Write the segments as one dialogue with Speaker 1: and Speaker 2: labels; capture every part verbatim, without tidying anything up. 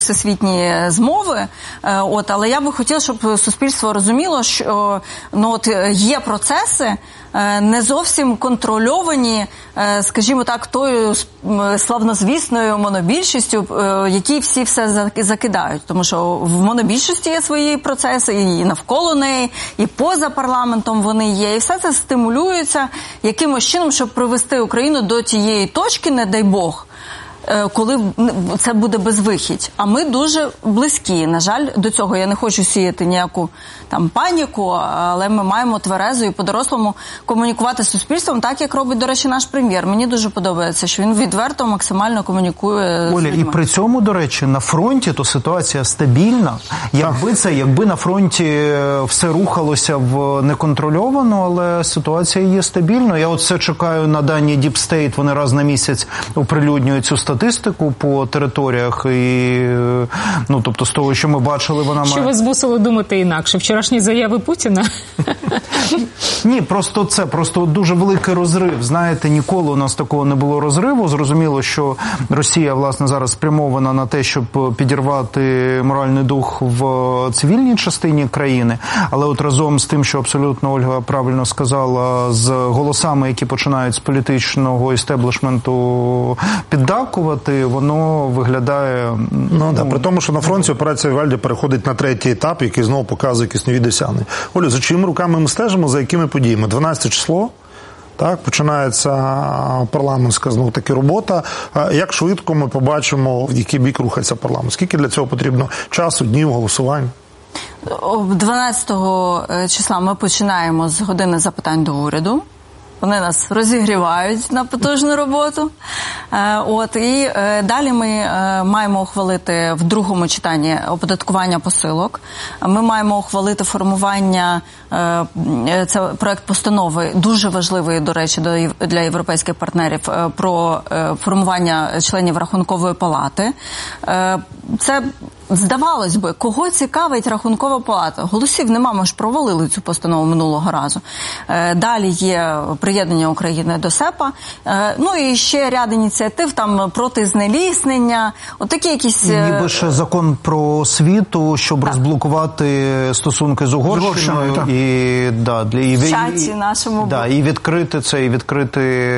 Speaker 1: всесвітні змови, от, але я би хотіла, щоб суспільство розуміло, що ну, от, є процеси, не зовсім контрольовані, скажімо так, тою славнозвісною монобільшістю, які всі все закидають. Тому що в монобільшості є свої процеси, і навколо неї, і поза парламентом вони є. І все це стимулюється якимось чином, щоб привести Україну до тієї точки, не дай Бог, коли це буде безвихідь. А ми дуже близькі, на жаль, до цього. Я не хочу сіяти ніяку там паніку, але ми маємо тверезо і по-дорослому комунікувати з суспільством, так, як робить, до речі, наш прем'єр. Мені дуже подобається, що він відверто максимально комунікує з
Speaker 2: Оля,
Speaker 1: людьми.
Speaker 2: і при цьому, до речі, на фронті то ситуація стабільна. Якби це, якби на фронті все рухалося в неконтрольовано, але ситуація є стабільною. Я от все чекаю на дані Deep State, вони раз на місяць оприлюднюють цю статистику по територіях, і, ну, тобто, з того, що ми бачили, вона має...
Speaker 3: Що вас змусило думати інакше? Вчорашні заяви Путіна?
Speaker 2: Ні, просто це, просто дуже великий розрив. Знаєте, ніколи у нас такого не було розриву. Зрозуміло, що Росія, власне, зараз спрямована на те, щоб підірвати моральний дух в цивільній частині країни. Але от разом з тим, що абсолютно Ольга правильно сказала, з голосами, які починають з політичного істеблішменту піддакувати, воно виглядає...
Speaker 4: Ну, ну так, при тому, що на фронті операція Вальді переходить на третій етап, який знову показує якісь нові досягнення. Олю, за чиїми руками ми стежимо, за якими подіями? дванадцяте число, так, починається парламентська, знову таки, робота. Як швидко ми побачимо, в який бік рухається парламент? Скільки для цього потрібно часу, днів, голосувань?
Speaker 1: дванадцятого числа ми починаємо з години запитань до уряду. Вони нас розігрівають на потужну роботу. От, і далі ми маємо ухвалити в другому читанні оподаткування посилок. Ми маємо ухвалити формування, це проект постанови, дуже важливий, до речі, для європейських партнерів, про формування членів Рахункової палати. Це, здавалось би, кого цікавить Рахункова палата? Голосів нема, ми ж провалили цю постанову минулого разу. Далі є приєднання України до СЕПА. Ну і ще ряд ініціатив там проти знеліснення. Отакі якісь...
Speaker 2: Ніби ще закон про освіту, щоб так. розблокувати стосунки з Угорщиною.
Speaker 1: Угорщиною
Speaker 2: і, да, для, і,
Speaker 1: в чаті нашому.
Speaker 2: Да, і відкрити це, і відкрити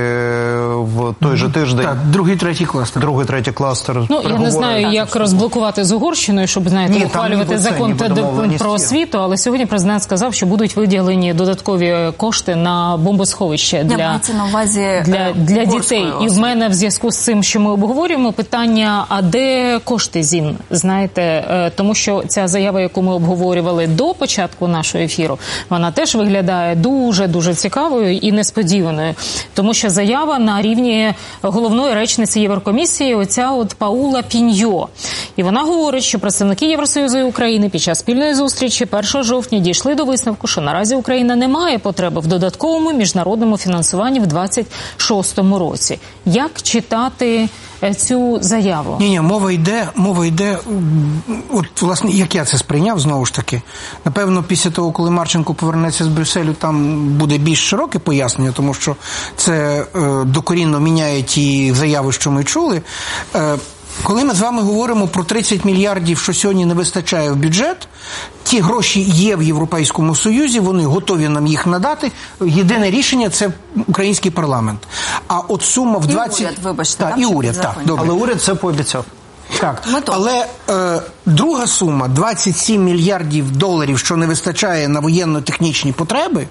Speaker 2: в той же тиждень.
Speaker 5: Так, другий, третій кластер.
Speaker 2: Другий, третій кластер.
Speaker 3: Ну, я не знаю,
Speaker 2: так,
Speaker 3: як розблокувати з Угорщиною, щоб, знаєте,
Speaker 2: Ні,
Speaker 3: ухвалювати закон про освіту, але сьогодні президент сказав, що будуть виділені додаткові кошти на бомбосховище для,
Speaker 1: на увазі
Speaker 3: для, для дітей. І в мене в зв'язку з цим, що ми обговорюємо, питання, а де кошти, Зін? Знаєте, тому що ця заява, яку ми обговорювали до початку нашого ефіру, вона теж виглядає дуже-дуже цікавою і несподіваною. Тому що заява на рівні головної речниці Єврокомісії, оця от Паула Піньо. І вона говорить, що представники Євросоюзу і України під час спільної зустрічі першого жовтня дійшли до висновку, що наразі Україна не має потреби в додатковому міжнародному фінансуванні в двадцять шостому році. Як читати цю заяву?
Speaker 5: Ні, ні, мова йде, мова йде, от, власне, як я це сприйняв, знову ж таки, напевно, після того, коли Марченко повернеться з Брюсселю, там буде більш широке пояснення, тому що це е, докорінно міняє ті заяви, що ми чули. Е, Коли ми з вами говоримо про тридцять мільярдів, що сьогодні не вистачає в бюджет, ті гроші є в Європейському Союзі, вони готові нам їх надати. Єдине рішення – це український парламент. А от сума в двадцять...
Speaker 1: І уряд, вибачте.
Speaker 5: Так, і уряд, так, добре.
Speaker 2: Але уряд це пообіцяв.
Speaker 5: Так, але е, друга сума – двадцять сім мільярдів доларів, що не вистачає на воєнно-технічні потреби,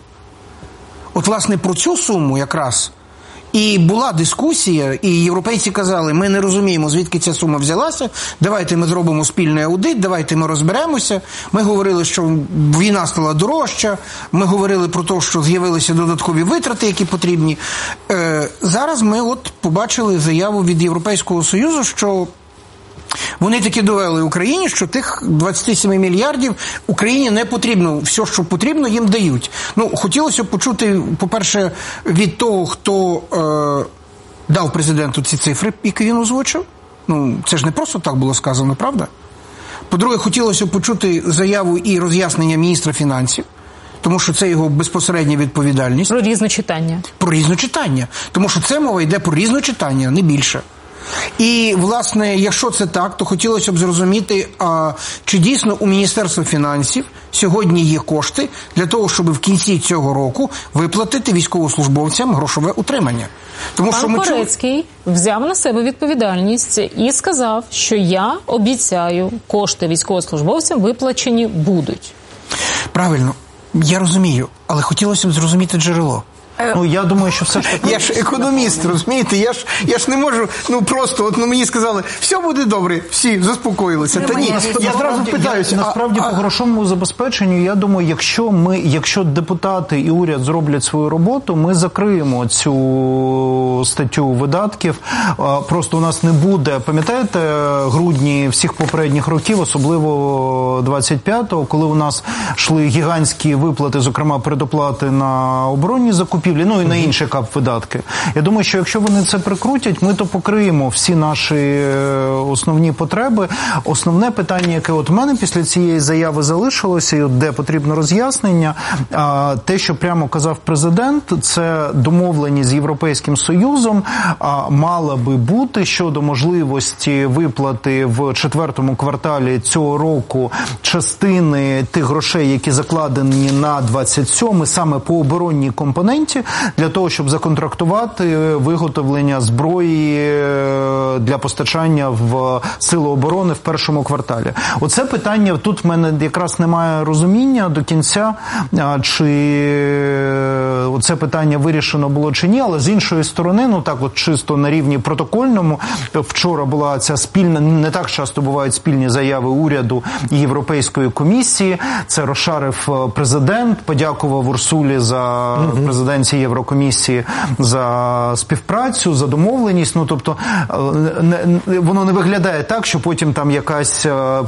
Speaker 5: от, власне, про цю суму якраз... І була дискусія, і європейці казали, ми не розуміємо, звідки ця сума взялася, давайте ми зробимо спільний аудит, давайте ми розберемося. Ми говорили, що війна стала дорожча, ми говорили про те, що з'явилися додаткові витрати, які потрібні. Е, зараз ми от побачили заяву від Європейського Союзу, що вони таки довели Україні, що тих двадцять сім мільярдів Україні не потрібно. Все, що потрібно, їм дають. Ну, хотілося б почути, по-перше, від того, хто е, дав президенту ці цифри, які він озвучив. Ну, це ж не просто так було сказано, правда? По-друге, хотілося б почути заяву і роз'яснення міністра фінансів, тому що це його безпосередня відповідальність.
Speaker 3: Про різночитання.
Speaker 5: Про різночитання. Тому що це мова йде про різночитання, не більше. І, власне, якщо це так, то хотілося б зрозуміти, а, чи дійсно у Міністерства фінансів сьогодні є кошти для того, щоб в кінці цього року виплатити військовослужбовцям грошове утримання. Тому
Speaker 3: Пан
Speaker 5: що ми
Speaker 3: Корецький чу... взяв на себе відповідальність і сказав, що я обіцяю, кошти військовослужбовцям виплачені будуть.
Speaker 5: Правильно, я розумію, але хотілося б зрозуміти джерело.
Speaker 2: Ну, я думаю, що все ж таки...
Speaker 5: Я ж економіст, розумієте? Я ж, я ж не можу, ну просто, от ну, мені сказали, все буде добре, всі заспокоїлися. Та ні, я зразу питаюся.
Speaker 2: Насправді,
Speaker 5: а,
Speaker 2: по грошовому забезпеченню, я думаю, якщо ми, якщо депутати і уряд зроблять свою роботу, ми закриємо цю статтю видатків. Просто у нас не буде, пам'ятаєте, грудні всіх попередніх років, особливо двадцять п'ятого, коли у нас йшли гігантські виплати, зокрема передоплати на оборонні закупівлі, ну і на інші кап-видатки. Я думаю, що якщо вони це прикрутять, ми то покриємо всі наші основні потреби. Основне питання, яке от в мене після цієї заяви залишилося, і от де потрібно роз'яснення, те, що прямо казав президент, це домовленість з Європейським Союзом мала би бути щодо можливості виплати в четвертому кварталі цього року частини тих грошей, які закладені на двадцять сьомий, саме по оборонній компоненті, для того, щоб законтрактувати виготовлення зброї для постачання в Сили оборони в першому кварталі. Оце питання, тут в мене якраз немає розуміння до кінця, чи оце питання вирішено було чи ні, але з іншої сторони, ну так от чисто на рівні протокольному, вчора була ця спільна, не так часто бувають спільні заяви уряду і Європейської комісії, це розшарив президент, подякував Урсулі за президенції Єврокомісії за співпрацю, за домовленість, ну тобто не, воно не виглядає так, що потім там якась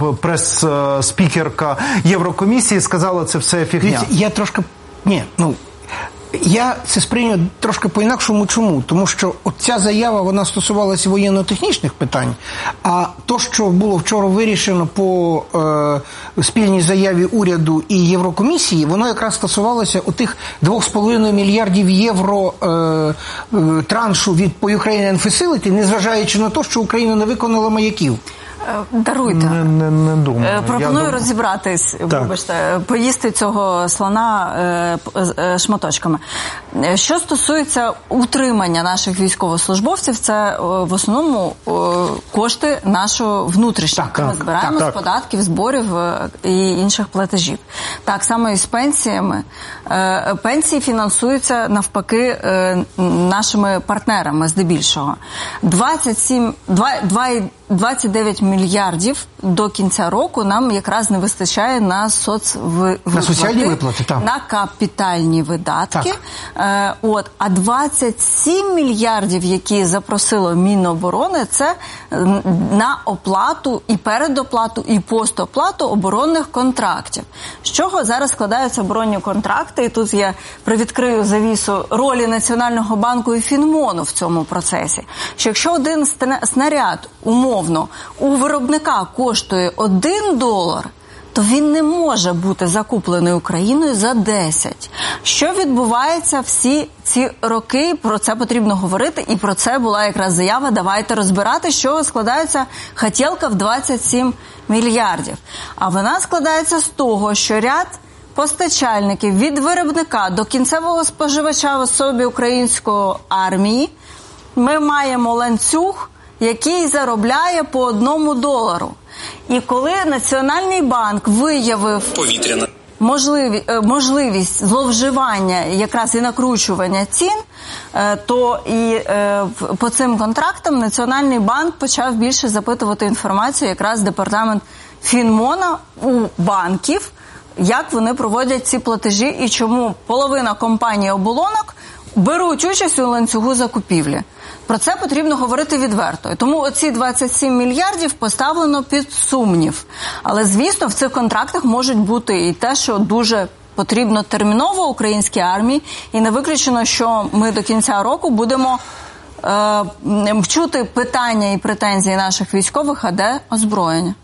Speaker 2: прес-спікерка Єврокомісії сказала, це все фігня.
Speaker 5: Я трошки, ні, ну, я це сприйняв трошки по-інакшому. Чому? Тому що от ця заява, вона стосувалася воєнно-технічних питань, а то, що було вчора вирішено по е, спільній заяві уряду і Єврокомісії, воно якраз стосувалося отих двох з половиною мільярдів євро е, е, траншу від по Ukrainian Facility, незважаючи на те, що Україна не виконала маяків.
Speaker 1: Даруйте.
Speaker 2: Не, не, не думаю.
Speaker 1: Пропоную
Speaker 2: Я
Speaker 1: розібратись,
Speaker 4: так.
Speaker 1: вибачте, поїсти цього слона е, шматочками. Що стосується утримання наших військовослужбовців, це в основному кошти нашого внутрішнього.
Speaker 5: Так,
Speaker 1: Ми
Speaker 5: так,
Speaker 1: збираємо
Speaker 4: так,
Speaker 1: з податків, зборів і інших платежів. Так само і з пенсіями. Пенсії фінансуються навпаки нашими партнерами здебільшого. двадцять сім, двадцять дев'ять мільярдів до кінця року нам якраз не вистачає на соцвиплати,
Speaker 5: на соціальні виплати, так.
Speaker 1: на капітальні видатки. Е, от, а двадцять сім мільярдів, які запросило Міноборони, це на оплату і передоплату, і постоплату оборонних контрактів. З чого зараз складаються оборонні контракти? І тут я привідкрию завісу ролі Національного банку і Фінмону в цьому процесі. Що якщо один снаряд умовно у виробника коштує один долар, то він не може бути закуплений Україною за десять. Що відбувається всі ці роки, про це потрібно говорити, і про це була якраз заява, давайте розбирати, що складається хотєлка в двадцять сім мільярдів. А вона складається з того, що ряд постачальників від виробника до кінцевого споживача в особі української армії, ми маємо ланцюг, який заробляє по одному долару. І коли Національний банк виявив можливі, можливість зловживання якраз і накручування цін, то і по цим контрактам Національний банк почав більше запитувати інформацію якраз департамент Фінмона у банків, як вони проводять ці платежі і чому половина компаній оболонок беруть участь у ланцюгу закупівлі. Про це потрібно говорити відверто. І тому оці двадцять сім мільярдів поставлено під сумнів. Але, звісно, в цих контрактах можуть бути і те, що дуже потрібно терміново українській армії, і не виключено, що ми до кінця року будемо е, чути питання і претензії наших військових, а де озброєння.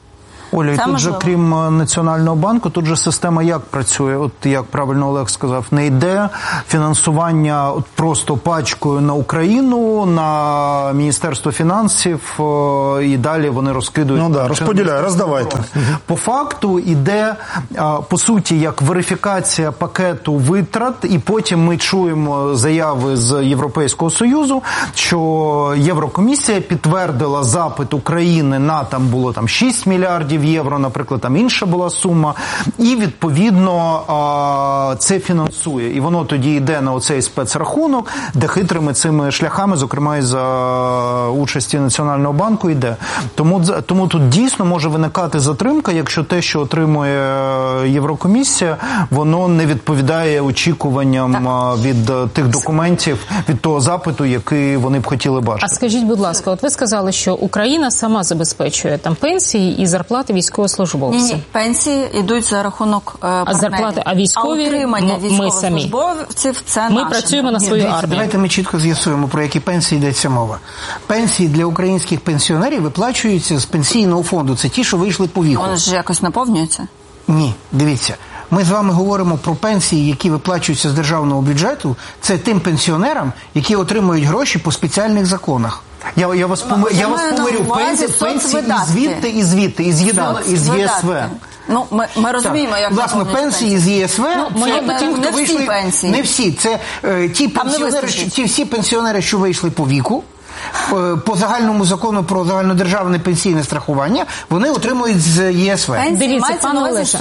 Speaker 2: Оля, і тут
Speaker 1: можливо.
Speaker 2: же, крім Національного банку, тут же система як працює? От як правильно Олег сказав, не йде фінансування от просто пачкою на Україну, на Міністерство фінансів, і далі вони розкидують.
Speaker 4: Ну да, розподіляй, роздавайте.
Speaker 2: По факту йде, по суті, як верифікація пакету витрат, і потім ми чуємо заяви з Європейського Союзу, що Єврокомісія підтвердила запит України на, там було там шість мільярдів євро, наприклад, там інша була сума, і відповідно це фінансує. І воно тоді йде на оцей спецрахунок, де хитрими цими шляхами, зокрема і за участі Національного банку, йде. Тому, тому тут дійсно може виникати затримка, якщо те, що отримує Єврокомісія, воно не відповідає очікуванням так. від тих документів, від того запиту, який вони б хотіли бачити.
Speaker 3: А скажіть, будь ласка, от ви сказали, що Україна сама забезпечує там пенсії і зарплати військовослужбовців.
Speaker 1: Ні, ні, пенсії йдуть за рахунок е, партнерів.
Speaker 3: А зарплати, а військові,
Speaker 1: а утримання
Speaker 3: військовослужбовців,
Speaker 1: це
Speaker 3: ми
Speaker 1: наше.
Speaker 3: працюємо на
Speaker 5: Ні,
Speaker 3: свою
Speaker 5: дивіться,
Speaker 3: армію.
Speaker 5: Давайте ми чітко з'ясуємо, про які пенсії йдеться мова. Пенсії для українських пенсіонерів виплачуються з пенсійного фонду. Це ті, що вийшли по віку.
Speaker 1: Вони ж якось наповнюються?
Speaker 5: Ні, дивіться. Ми з вами говоримо про пенсії, які виплачуються з державного бюджету. Це тим пенсіонерам, які отримують гроші по спеціальних законах.
Speaker 2: Я, я вас, пом... я вас помирю, пенсії, пенсії і звідти, і звідти, із ЄСВ.
Speaker 1: Ну, ми, ми розуміємо, як
Speaker 5: власне, пенсії з ЄСВ,
Speaker 1: ну,
Speaker 5: це
Speaker 1: не,
Speaker 5: ті, хто
Speaker 1: не
Speaker 5: вийшли,
Speaker 1: всі пенсії.
Speaker 5: Не всі, це е, ті пенсіонери, що, ті всі пенсіонери, що вийшли по віку, е, по загальному закону про загальнодержавне пенсійне страхування, вони отримують з ЄСВ.
Speaker 3: Дивіться, пане Олеже,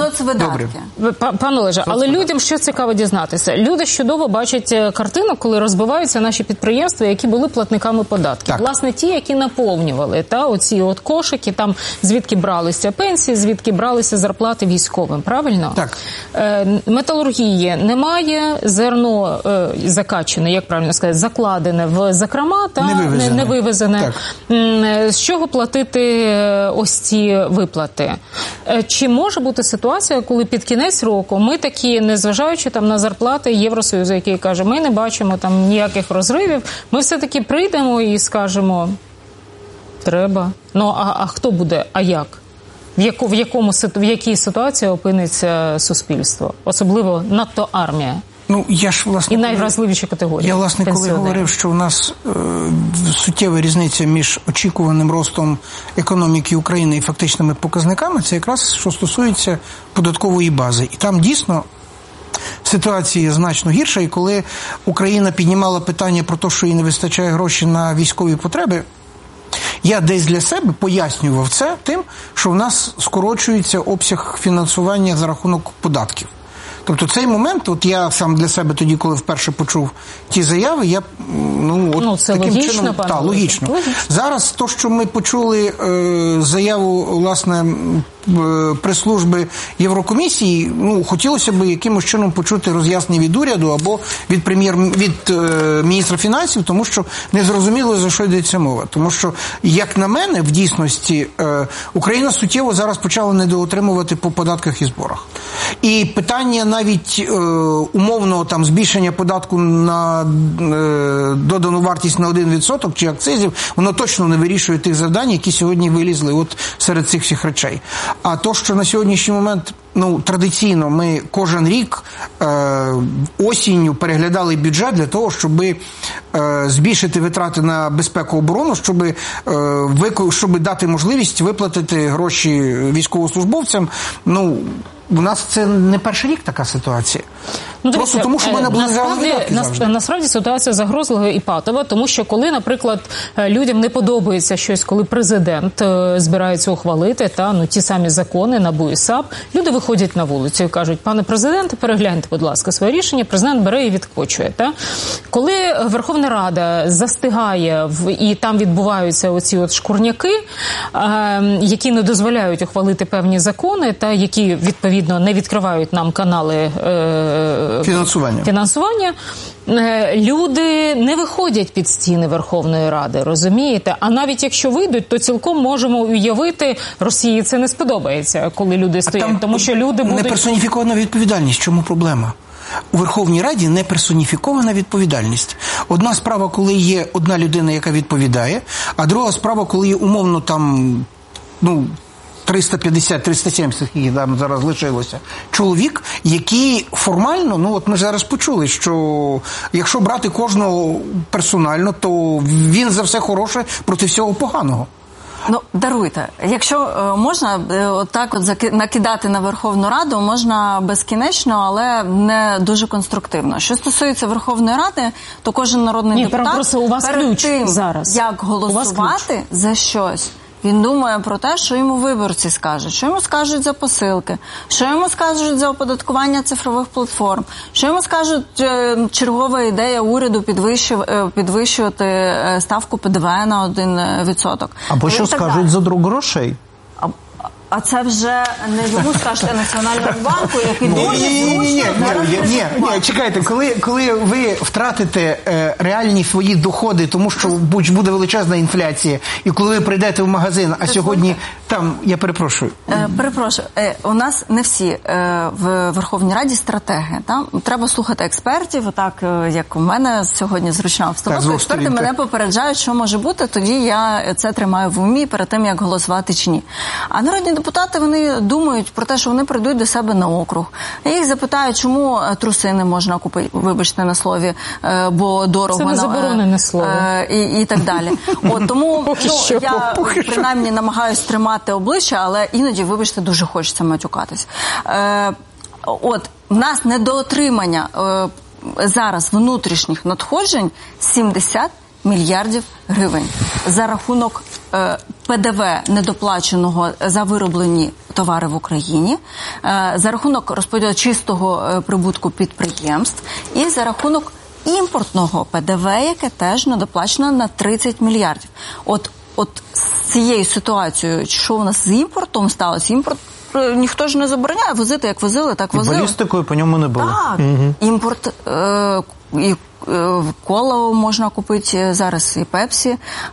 Speaker 3: пане Олеже, але людям що цікаво дізнатися. Люди чудово бачать картину, коли розбиваються наші підприємства, які були платниками податків.
Speaker 5: Так.
Speaker 3: Власне, ті, які наповнювали та оці от кошики, там звідки бралися пенсії, звідки бралися зарплати військовим, правильно?
Speaker 5: Так.
Speaker 3: Е, металургії немає, зерно е, закачане, як правильно сказати, закладене в закрома, та
Speaker 5: не вивезене.
Speaker 3: Не, не вивезене. З чого платити ось ці виплати? Чи може бути ситуація, коли під кінець року ми такі, незважаючи там на зарплати Євросоюзу, який каже, ми не бачимо там ніяких розривів, ми все-таки прийдемо і скажемо, треба. Ну, а, а хто буде, а як? В, яку, в, якому, в якій ситуації опиниться суспільство? Особливо надто армія.
Speaker 5: Ну, я ж, власне,
Speaker 3: і найвразливіші категорії.
Speaker 5: Я, власне, коли говорив, що у нас е, суттєва різниця між очікуваним ростом економіки України і фактичними показниками, це якраз, що стосується податкової бази. І там, дійсно, ситуація значно гірша. І коли Україна піднімала питання про те, що їй не вистачає грошей на військові потреби, я десь для себе пояснював це тим, що в нас скорочується обсяг фінансування за рахунок податків. Тобто цей момент, от я сам для себе тоді, коли вперше почув ті заяви, я, ну, от
Speaker 3: ну, це
Speaker 5: таким
Speaker 3: логічно,
Speaker 5: чином,
Speaker 3: пане
Speaker 5: та, логічно.
Speaker 3: логічно.
Speaker 5: Зараз то, що ми почули е, заяву, власне, прес-служби Єврокомісії, ну, хотілося б якимось чином почути роз'яснення від уряду або від прем'єр від е, міністра фінансів, тому що не зрозуміло, за що йдеться мова. Тому що, як на мене, в дійсності е, Україна суттєво зараз почала недоотримувати по податках і зборах. І питання навіть е, умовного там збільшення податку на е, додану вартість на один відсоток чи акцизів, воно точно не вирішує тих завдань, які сьогодні вилізли от серед цих всіх речей. А то, що на сьогоднішній момент, ну, традиційно ми кожен рік е, осінню переглядали бюджет для того, щоб е, збільшити витрати на безпеку і оборону, щоб, е, вику, щоб дати можливість виплатити гроші військовослужбовцям, ну, у нас це не перший рік така ситуація.
Speaker 3: Ну,
Speaker 5: просто
Speaker 3: дивіться,
Speaker 5: тому, що ми не були
Speaker 3: насправді,
Speaker 5: завжди.
Speaker 3: Насправді ситуація загрозлива і патова, тому що коли, наприклад, людям не подобається щось, коли президент збирається ухвалити та, ну, ті самі закони НАБУ і САП, люди виходять на вулицю і кажуть, пане президенте, перегляньте, будь ласка, своє рішення, президент бере і відкочує. Та? Коли Верховна Рада застигає в, і там відбуваються оці от шкурняки, е, які не дозволяють ухвалити певні закони, та які, відповідно, не відкривають нам канали е,
Speaker 5: Фінансування.
Speaker 3: Фінансування. Люди не виходять під стіни Верховної Ради, розумієте? А навіть якщо вийдуть, то цілком можемо уявити, Росії це не сподобається, коли люди стоять, там тому що люди будуть...
Speaker 5: Не персоніфікована відповідальність. Чому проблема? У Верховній Раді не персоніфікована відповідальність. Одна справа, коли є одна людина, яка відповідає, а друга справа, коли є умовно там, ну, триста п'ятдесят - триста сімдесят, скільки там зараз лишилося, чоловік, який формально, ну от ми зараз почули, що якщо брати кожного персонально, то він за все хороше проти всього поганого.
Speaker 1: Ну, даруйте. Якщо е, можна е, отак от заки... накидати на Верховну Раду, можна безкінечно, але не дуже конструктивно. Що стосується Верховної Ради, то кожен народний
Speaker 3: Ні,
Speaker 1: депутат
Speaker 3: просто у вас
Speaker 1: перед
Speaker 3: ключ
Speaker 1: тим,
Speaker 3: зараз.
Speaker 1: як голосувати за щось, він думає про те, що йому виборці скажуть, що йому скажуть за посилки, що йому скажуть за оподаткування цифрових платформ, що йому скажуть е, чергова ідея уряду підвищив, е, підвищувати е, ставку Пе Де Ве на один відсоток.
Speaker 2: Або що скажуть за друк грошей?
Speaker 1: А, а це вже не йому скажете Національному банку, який дуже
Speaker 5: Ні, ні, ні, ні, чекайте, коли, коли ви втратите е, реальні свої доходи, тому що буде величезна інфляція, і коли ви прийдете в магазин, а сьогодні там, я перепрошую.
Speaker 1: Е, перепрошую, е, у нас не всі е, в Верховній Раді стратеги. Та? Треба слухати експертів, так е, як у мене сьогодні зручна обстановка. Експерти мене попереджають, що може бути, тоді я це тримаю в умі перед тим, як голосувати чи ні. А народні депутати, вони думають про те, що вони прийдуть до себе на округ. Їх запитають, чому труси не можна купити, вибачте на слові, бо дорого.
Speaker 3: Це не заборонене слово.
Speaker 1: І, і так далі. От, тому ну,
Speaker 3: що,
Speaker 1: я принаймні намагаюсь тримати обличчя, але іноді, вибачте, дуже хочеться матюкатись. Е, от, в нас недоотримання е, зараз внутрішніх надходжень сімдесят мільярдів гривень. За рахунок е, Пе Де Ве недоплаченого за вироблені товари в Україні, е, за рахунок розподілу чистого е, прибутку підприємств і за рахунок імпортного Пе Де Ве, яке теж недоплачено на тридцять мільярдів. От, от з цією ситуацією, що у нас з імпортом сталося? Імпорт ніхто ж не забороняє возити, як возили, так возили.
Speaker 2: І балістикою по ньому не було.
Speaker 1: Так, угу. Імпорт е, і коло можна купити зараз, і Пепсі.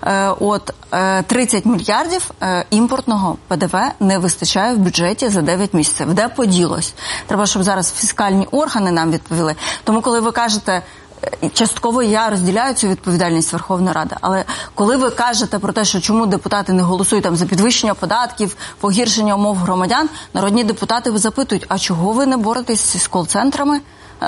Speaker 1: От тридцять мільярдів імпортного Пе Де Ве не вистачає в бюджеті за дев'ять місяців. Де поділось? Треба, щоб зараз фіскальні органи нам відповіли. Тому, коли ви кажете, частково я розділяю цю відповідальність Верховної Ради, але коли ви кажете про те, що чому депутати не голосують там за підвищення податків, погіршення умов громадян, народні депутати запитують, а чого ви не боретесь з кол-центрами?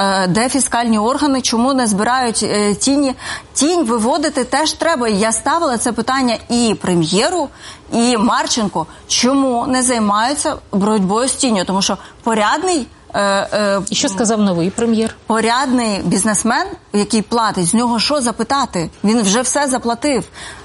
Speaker 1: Де фіскальні органи, чому не збирають е, тіні? Тінь виводити теж треба. Я ставила це питання і прем'єру, і Марченко. Чому не займаються боротьбою з тінню? Тому що порядний... Е, е,
Speaker 3: і що сказав новий прем'єр?
Speaker 1: Порядний бізнесмен, який платить, з нього що запитати? Він вже все заплатив.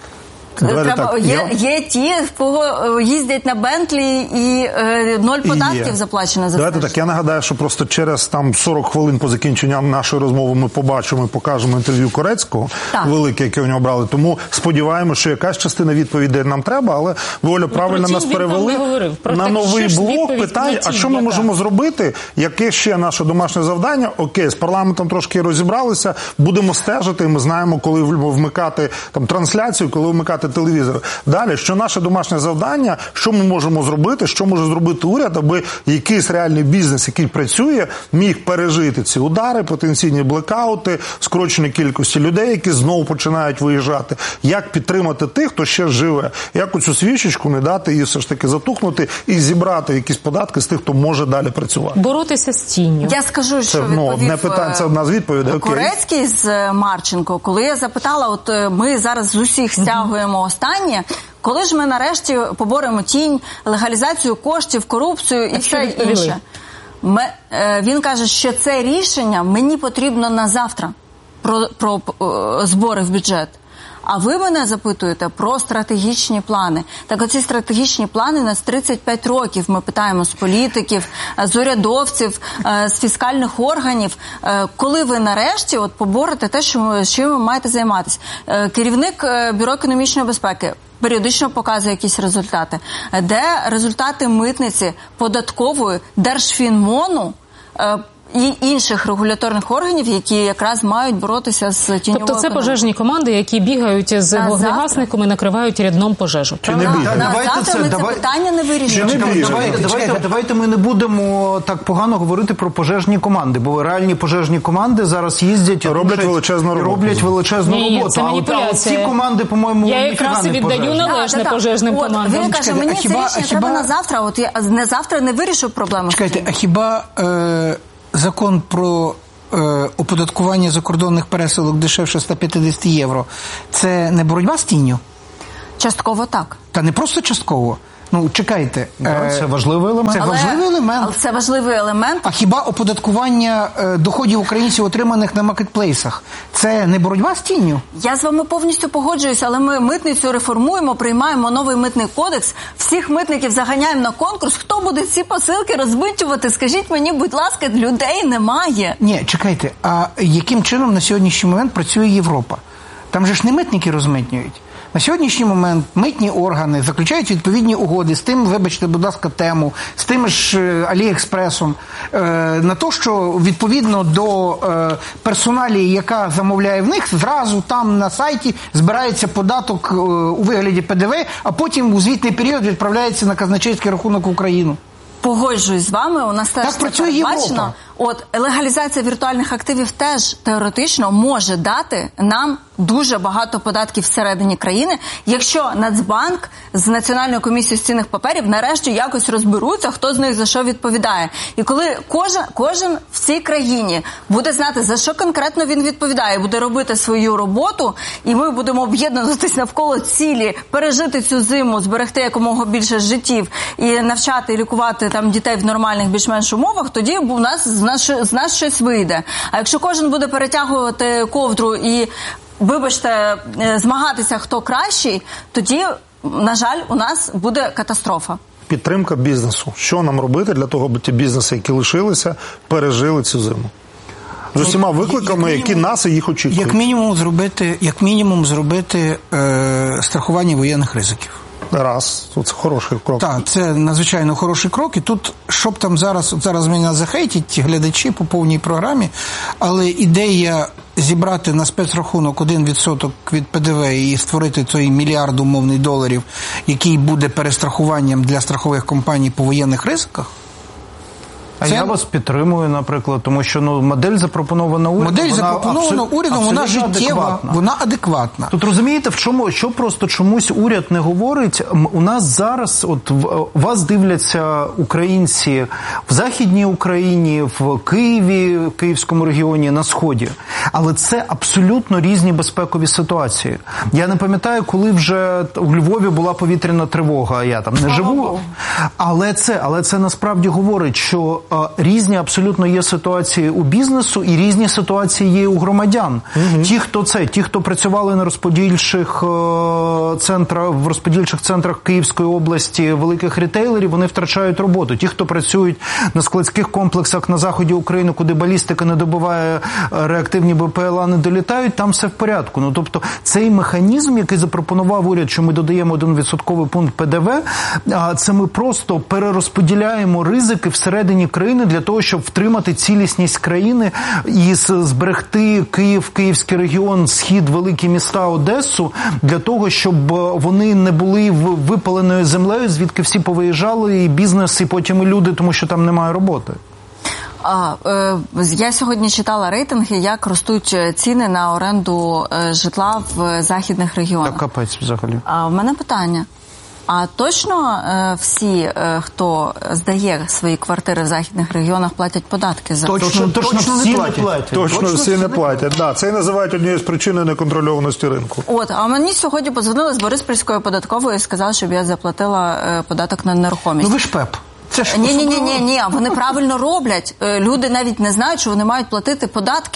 Speaker 1: Треба, так, є, я... є ті, в кого їздять на Бентлі і е, ноль податків заплачено за це.
Speaker 4: Давайте так, я нагадаю, що просто через там сорок хвилин по закінченню нашої розмови ми побачимо і покажемо інтерв'ю Корецького, так. велике, яке у нього брали. Тому сподіваємося, що якась частина відповідей нам треба, але ви, Оля, правильно нас перевели на новий блок питань, а що ми можемо зробити, яке ще наше домашнє завдання? Окей, з парламентом трошки розібралися, будемо стежити, ми знаємо, коли вмикати там трансляцію, коли вмикати телевізор. Далі, що наше домашнє завдання, що ми можемо зробити, що може зробити уряд, аби якийсь реальний бізнес, який працює, міг пережити ці удари, потенційні блекаути, скорочення кількості людей, які знову починають виїжджати. Як підтримати тих, хто ще живе? Як оцю свічечку не дати її все ж таки затухнути і зібрати якісь податки з тих, хто може далі працювати?
Speaker 3: Боротися з тінню.
Speaker 1: Я скажу, що
Speaker 4: це, ну, одне питання, це одна з відповідей.
Speaker 1: Корецький з Марченко, коли я запитала, от ми зараз з усіх стягуємо останнє, коли ж ми нарешті поборемо тінь, легалізацію коштів, корупцію і все інше. Ми, е, він каже, що це рішення мені потрібно на завтра про, про е, збори в бюджет. А ви мене запитуєте про стратегічні плани. Так оці стратегічні плани на тридцять п'ять років. Ми питаємо з політиків, з урядовців, з фіскальних органів. Коли ви нарешті от поборете те, що, чим ви маєте займатися? Керівник Бюро економічної безпеки періодично показує якісь результати. Де результати митниці, податкової, Держфінмону, і інших регуляторних органів, які якраз мають боротися з тіньовою
Speaker 3: Тобто це
Speaker 1: економікою.
Speaker 3: пожежні команди, які бігають з
Speaker 1: На
Speaker 3: вогнегасником і накривають рядном пожежу.
Speaker 4: Чи не
Speaker 1: На,
Speaker 4: бігають?
Speaker 1: на
Speaker 2: Давайте
Speaker 1: завтра
Speaker 2: це,
Speaker 1: ми
Speaker 2: давай-
Speaker 1: це питання не вирішуємо.
Speaker 4: Чи не бігають?
Speaker 2: Давайте, давайте, давайте ми не будемо так погано говорити про пожежні команди, бо реальні пожежні команди зараз їздять і
Speaker 4: Роблять
Speaker 2: рушать-
Speaker 4: величезну
Speaker 2: і
Speaker 4: роботу.
Speaker 2: роблять величезну
Speaker 3: Ні,
Speaker 2: роботу.
Speaker 3: це
Speaker 2: А от- а от
Speaker 3: маніпуляція.
Speaker 2: ці команди, по-моєму,
Speaker 3: Я
Speaker 2: ніфіга
Speaker 3: якраз і
Speaker 2: не
Speaker 3: віддаю
Speaker 2: пожежні.
Speaker 3: належне
Speaker 1: Да, да, да.
Speaker 3: пожежним
Speaker 1: От,
Speaker 3: командам.
Speaker 1: Він каже,
Speaker 5: Чекайте,
Speaker 1: мені
Speaker 5: а
Speaker 1: це
Speaker 5: хіба-
Speaker 1: рішення
Speaker 5: а хіба-
Speaker 1: треба на завтра, от я не завтра не вирішив проблему.
Speaker 5: Чекайте, а хіба е, закон про е, оподаткування закордонних пересилок дешевше сто п'ятдесят євро – це не боротьба з тінню?
Speaker 1: Частково так.
Speaker 5: Та не просто частково. Ну, чекайте.
Speaker 2: Да,
Speaker 5: е,
Speaker 2: Це важливий елемент.
Speaker 5: Це
Speaker 1: Але-
Speaker 5: важливий елемент.
Speaker 1: Але це важливий елемент.
Speaker 5: А хіба оподаткування е, доходів українців, отриманих на маркетплейсах, це не боротьба з тінню?
Speaker 1: Я з вами повністю погоджуюся, але ми митницю реформуємо, приймаємо новий митний кодекс, всіх митників заганяємо на конкурс. Хто буде ці посилки розмитнювати? Скажіть мені, будь ласка, людей немає.
Speaker 5: Ні, чекайте, а яким чином на сьогоднішній момент працює Європа? Там же ж не митники розмитнюють. На сьогоднішній момент митні органи заключають відповідні угоди з тим, вибачте, будь ласка, тему, з тим ж е, Аліекспресом, е, на те, що відповідно до е, персоналії, яка замовляє в них, зразу там на сайті збирається податок е, у вигляді Пе Де Ве, а потім у звітний період відправляється на казначейський рахунок в Україну.
Speaker 1: Погоджуюсь з вами, у нас теж
Speaker 5: Так
Speaker 1: це
Speaker 5: працює
Speaker 1: передбачено.
Speaker 5: Європа.
Speaker 1: От легалізація віртуальних активів теж теоретично може дати нам дуже багато податків всередині країни, якщо Нацбанк з Національною комісією з цінних паперів нарешті якось розберуться, хто з них за що відповідає. І коли кожен, кожен в цій країні буде знати, за що конкретно він відповідає, буде робити свою роботу, і ми будемо об'єднуватись навколо цілі, пережити цю зиму, зберегти якомога більше життів і навчати і лікувати там дітей в нормальних більш-менш умовах, тоді у нас з нас, з нас щось вийде. А якщо кожен буде перетягувати ковдру і, вибачте, змагатися, хто кращий, тоді, на жаль, у нас буде катастрофа.
Speaker 4: Підтримка бізнесу. Що нам робити для того, аби ті бізнеси, які лишилися, пережили цю зиму? З усіма викликами,
Speaker 5: як
Speaker 4: які
Speaker 5: мінімум,
Speaker 4: нас і їх очікують.
Speaker 5: Як мінімум зробити, як мінімум зробити е, страхування воєнних ризиків.
Speaker 4: Раз. Це хороший крок.
Speaker 5: Так, це надзвичайно хороший крок. І тут, щоб там зараз, зараз мене захейтять глядачі по повній програмі, але ідея зібрати на спецрахунок один відсоток від Пе Де Ве і створити той мільярд умовний доларів, який буде перестрахуванням для страхових компаній по воєнних ризиках,
Speaker 2: А
Speaker 5: це...
Speaker 2: я вас підтримую, наприклад, тому що ну, модель запропонована урядом.
Speaker 5: Модель
Speaker 2: вона
Speaker 5: запропонована
Speaker 2: абсол-
Speaker 5: урядом, вона
Speaker 2: абсолютно
Speaker 5: життєва,
Speaker 2: адекватна.
Speaker 5: вона адекватна.
Speaker 2: Тут розумієте, в чому, що просто чомусь уряд не говорить. М, У нас зараз, от в- вас дивляться українці в Західній Україні, в Києві, в Київському регіоні, на Сході. Але це абсолютно різні безпекові ситуації. Я не пам'ятаю, коли вже у Львові була повітряна тривога, я там не живу. Але це, але це насправді говорить, що е, різні абсолютно є ситуації у бізнесу і різні ситуації є у громадян. Угу. Ті, хто це, ті, хто працювали на розподільчих е, центрах, в розподільчих центрах Київської області, великих рітейлерів, вони втрачають роботу. Ті, хто працюють на складських комплексах на заході України, куди балістика не добиває, реактивні Бе Пе Ел А не долітають, там все в порядку. Ну, тобто, цей механізм, який запропонував уряд, що ми додаємо один відсотковий пункт Пе Де Ве, це ми просто перерозподіляємо ризики всередині країни для того, щоб втримати цілісність країни і зберегти Київ, Київський регіон, Схід, великі міста, Одесу, для того, щоб вони не були випаленою землею, звідки всі повиїжджали, і бізнес, і потім і люди, тому що там немає роботи.
Speaker 1: А, е, я сьогодні читала рейтинги, як ростуть ціни на оренду е, житла в західних регіонах.
Speaker 2: Так, капець взагалі.
Speaker 1: А в мене питання. А точно е, всі, е, хто здає свої квартири в західних регіонах, платять податки за
Speaker 2: Точно, точно, точно всі не платять. платять.
Speaker 4: Точно, точно всі не платять. Да, це і називають однією з причин неконтрольованості ринку.
Speaker 1: От, а мені сьогодні подзвонили з Бориспільської податкової і сказали, щоб я заплатила е, податок на нерухомість.
Speaker 5: Ну ви ж ПЕП. Це ж
Speaker 1: Ні, ні, ні, ні, ні, вони правильно роблять. Люди навіть не знають, що вони мають платити податки.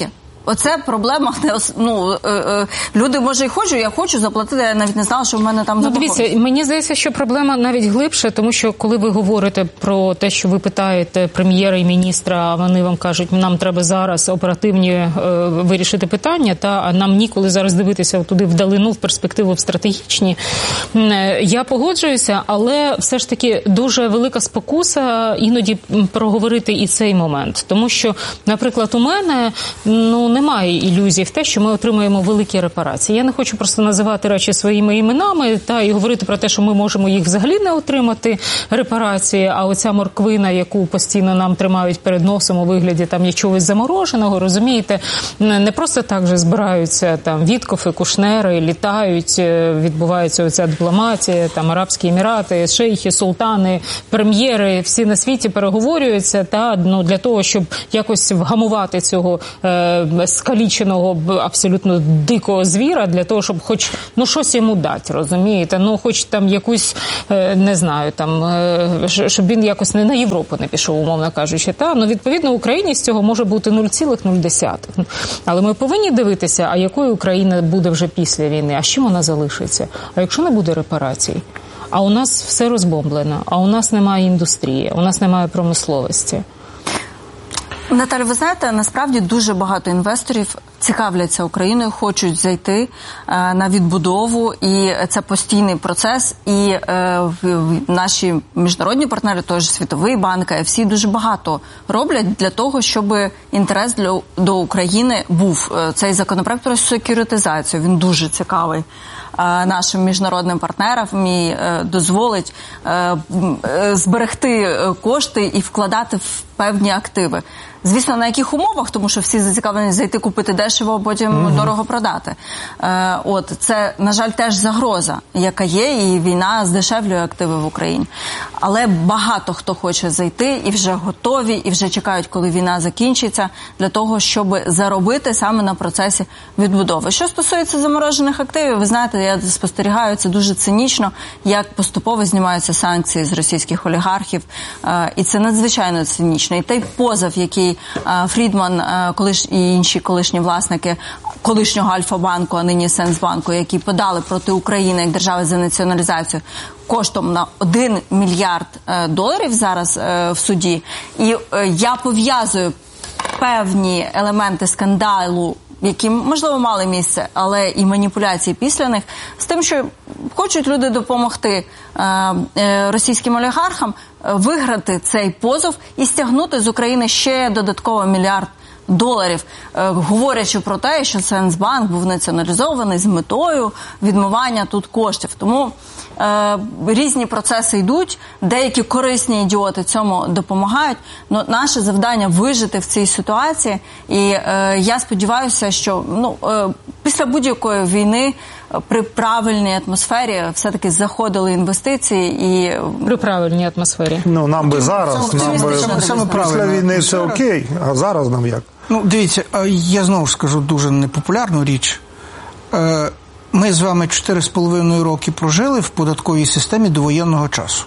Speaker 1: оце проблема. Ну, люди, може, і хочуть, я хочу заплатити, я навіть не знала, що в мене там заборгованість.
Speaker 3: Ну, дивіться, мені здається, що проблема навіть глибше, тому що коли ви говорите про те, що ви питаєте прем'єра і міністра, а вони вам кажуть, нам треба зараз оперативні е, вирішити питання, та а нам ніколи зараз дивитися туди вдалину, в перспективу, в стратегічні. Е, я погоджуюся, але все ж таки дуже велика спокуса іноді проговорити і цей момент. Тому що, наприклад, у мене ну, немає ілюзій в те, що ми отримаємо великі репарації. Я не хочу просто називати речі своїми іменами та і говорити про те, що ми можемо їх взагалі не отримати, репарації, а оця морквина, яку постійно нам тримають перед носом у вигляді там чогось замороженого, розумієте, не просто так же збираються там Віткофи, Кушнери, літають, відбувається оця дипломатія, там Арабські Емірати, шейхи, султани, прем'єри, всі на світі переговорюються та ну, для того, щоб якось вгамувати цього е, скаліченого, абсолютно дикого звіра, для того, щоб хоч ну щось йому дати, розумієте, ну хоч там якусь, е, не знаю, там, е, щоб він якось не на Європу не пішов, умовно кажучи, та, ну відповідно Україні з цього може бути нуль цілих нуль десятих. Але ми повинні дивитися, а якою Україна буде вже після війни, а з чим вона залишиться, а якщо не буде репарацій? А у нас все розбомблено, а у нас немає індустрії, у нас немає промисловості.
Speaker 1: Наталя, ви знаєте, насправді дуже багато інвесторів цікавляться Україною, хочуть зайти е, на відбудову, і це постійний процес, і е, наші міжнародні партнери, той же Світовий банк, всі дуже багато роблять для того, щоб інтерес для, до України був. Цей законопроект про секюритизацію, він дуже цікавий е, нашим міжнародним партнерам і е, дозволить е, зберегти кошти і вкладати в певні активи. Звісно, на яких умовах, тому що всі зацікавлені зайти купити дешево, а потім mm-hmm. дорого продати. Е, от, це, на жаль, теж загроза, яка є, і війна здешевлює активи в Україні. Але багато хто хоче зайти і вже готові, і вже чекають, коли війна закінчиться, для того, щоб заробити саме на процесі відбудови. Що стосується заморожених активів, ви знаєте, я спостерігаю, це дуже цинічно, як поступово знімаються санкції з російських олігархів, е, і це надзвичайно цинічно. І той позов, який Фрідман колиш, і інші колишні власники колишнього Альфа-банку, а нині Сенсбанку, які подали проти України як держави за націоналізацію коштом на один мільярд доларів зараз в суді. І я пов'язую певні елементи скандалу, які, можливо, мали місце, але і маніпуляції після них, з тим, що хочуть люди допомогти е, російським олігархам виграти цей позов і стягнути з України ще додатково мільярд доларів, е, говорячи про те, що Сенсбанк був націоналізований з метою відмивання тут коштів. Тому е, різні процеси йдуть, деякі корисні ідіоти цьому допомагають, але наше завдання вижити в цій ситуації, і е, я сподіваюся, що ну, е, після будь-якої війни при правильній атмосфері все-таки заходили інвестиції і...
Speaker 3: При правильній атмосфері.
Speaker 4: Ну, нам би зараз, нам би після війни це окей, а зараз нам як?
Speaker 5: Ну, дивіться, я знову ж скажу дуже непопулярну річ. Ми з вами чотири з половиною роки прожили в податковій системі до воєнного часу.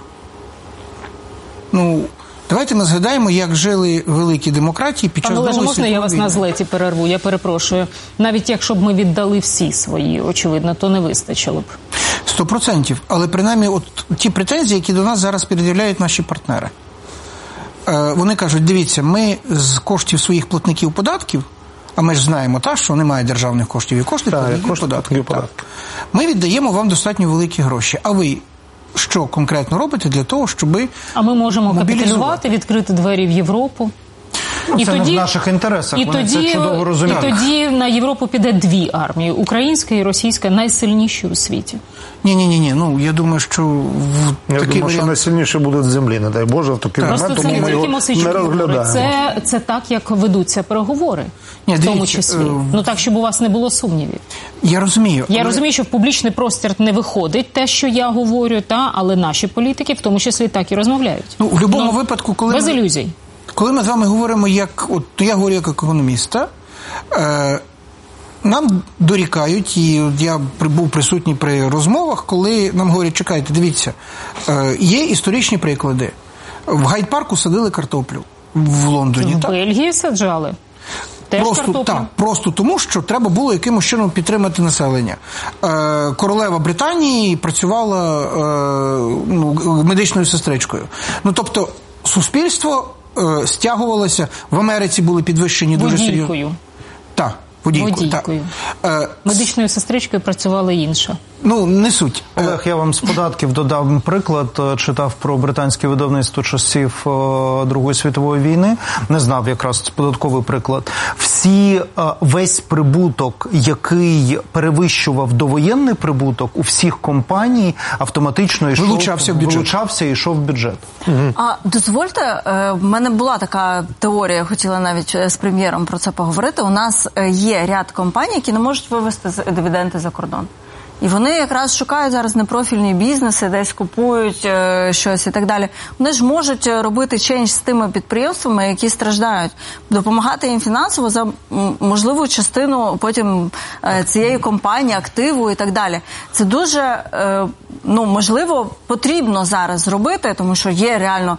Speaker 5: Ну, давайте ми згадаємо, як жили великі демократії під час Другої світової війни.
Speaker 3: Можна я вас на злеті перерву? Я перепрошую. Навіть якщо б ми віддали всі свої, очевидно, то не вистачило б.
Speaker 5: Сто процентів. Але принаймні от ті претензії, які до нас зараз пред'являють наші партнери. Е, вони кажуть, дивіться, ми з коштів своїх платників податків, а ми ж знаємо, та, що немає державних коштів і кошти платників податків. Податки. Ми віддаємо вам достатньо великі гроші. А ви що конкретно робите для того, щоб
Speaker 3: А ми можемо капітулювати, відкрити двері в Європу.
Speaker 2: І це тоді, не в наших інтересах,
Speaker 3: і
Speaker 2: вони
Speaker 3: тоді,
Speaker 2: це чудово розуміють.
Speaker 3: І тоді на Європу піде дві армії, українська і російська, найсильніші у світі.
Speaker 5: Ні-ні-ні, ну, я думаю, що в
Speaker 4: я
Speaker 5: такий
Speaker 4: думаю,
Speaker 5: варіант...
Speaker 4: що найсильніше буде з землі, не дай Боже, в такий
Speaker 3: момент,
Speaker 4: тому
Speaker 3: це
Speaker 4: ми його не розглядаємо.
Speaker 3: Це, це так, як ведуться переговори, Ні, в тому дивіться, числі. Е... Ну так, щоб у вас не було сумнівів.
Speaker 5: Я розумію.
Speaker 3: Я
Speaker 5: але...
Speaker 3: розумію, що в публічний простір не виходить те, що я говорю, та, але наші політики в тому числі так і розмовляють.
Speaker 5: Ну, в будь-якому ну, випадку, коли...
Speaker 3: Без
Speaker 5: ми...
Speaker 3: ілюзій.
Speaker 5: Коли ми з вами говоримо як, от я говорю як економіста, е, нам дорікають, і я був присутній при розмовах, коли нам говорять, чекайте, дивіться, е, є історичні приклади. В Гайд-парку садили картоплю в Лондоні.
Speaker 3: В
Speaker 5: так?
Speaker 3: Бельгії саджали. Теж
Speaker 5: просто,
Speaker 3: картоплю.
Speaker 5: так, просто тому, що треба було якимось чином підтримати населення. Е, королева Британії працювала е, ну, медичною сестричкою. Ну, тобто, суспільство е, стягувалося, в Америці були підвищені дуже серйозно.
Speaker 3: Водійкою.
Speaker 5: Так, водійкою.
Speaker 3: Водійкою.
Speaker 5: Так. Е,
Speaker 3: Медичною сестричкою працювала інша.
Speaker 5: Ну, не суть.
Speaker 2: Олег, я вам з податків додав приклад. Читав про британське видавництво часів Другої світової війни. Не знав якраз податковий приклад. Всі, весь прибуток, який перевищував довоєнний прибуток, у всіх компаній автоматично йшов,
Speaker 5: вилучався в бюджет.
Speaker 2: Вилучався і йшов в бюджет.
Speaker 5: Угу.
Speaker 1: А дозвольте, в мене була така теорія, хотіла навіть з прем'єром про це поговорити. У нас є ряд компаній, які не можуть вивести дивіденди за кордон. І вони якраз шукають зараз непрофільні бізнеси, десь купують е, щось і так далі. Вони ж можуть робити чендж з тими підприємствами, які страждають, допомагати їм фінансово за можливу частину потім е, цієї компанії, активу і так далі. Це дуже, е, ну, можливо, потрібно зараз зробити, тому що є реально,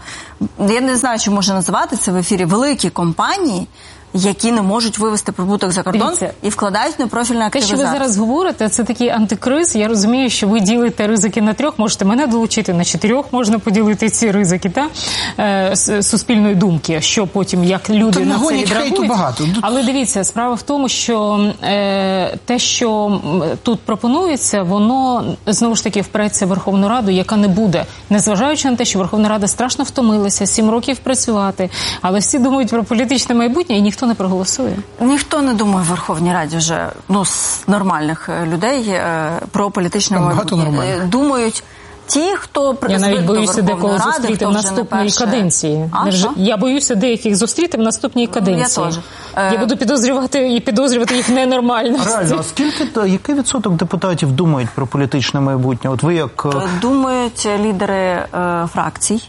Speaker 1: я не знаю, чи можна називати це в ефірі, великі компанії, які не можуть вивести прибуток за кордон. Дивіться, і вкладають в непрофільне активи.
Speaker 3: Те, що ви зараз говорите, це такий антикриз. Я розумію, що ви ділите ризики на трьох, можете мене долучити, на чотирьох можна поділити ці ризики, та? Е, суспільної думки, що потім, як люди
Speaker 5: та
Speaker 3: на це відреагують.
Speaker 5: Багато.
Speaker 3: Але дивіться, справа в тому, що е, те, що тут пропонується, воно, знову ж таки, впреться в Верховну Раду, яка не буде, незважаючи на те, що Верховна Рада страшно втомилася, сім років працювати, але всі думають про політичне майбутнє, і ніхто Ніхто не проголосує.
Speaker 1: Ніхто не думає в Верховній Раді вже, ну, з нормальних людей про політичне майбутнє. Думають ті, хто
Speaker 3: Я навіть боюся декого зустріти в наступній каденції. А, Я боюся деяких зустріти в наступній каденції.
Speaker 1: Я теж.
Speaker 3: Я буду підозрювати і підозрювати їх ненормальності.
Speaker 2: Реально, а скільки, який відсоток депутатів думають про політичне майбутнє? От ви як...
Speaker 1: Думають лідери е, фракцій,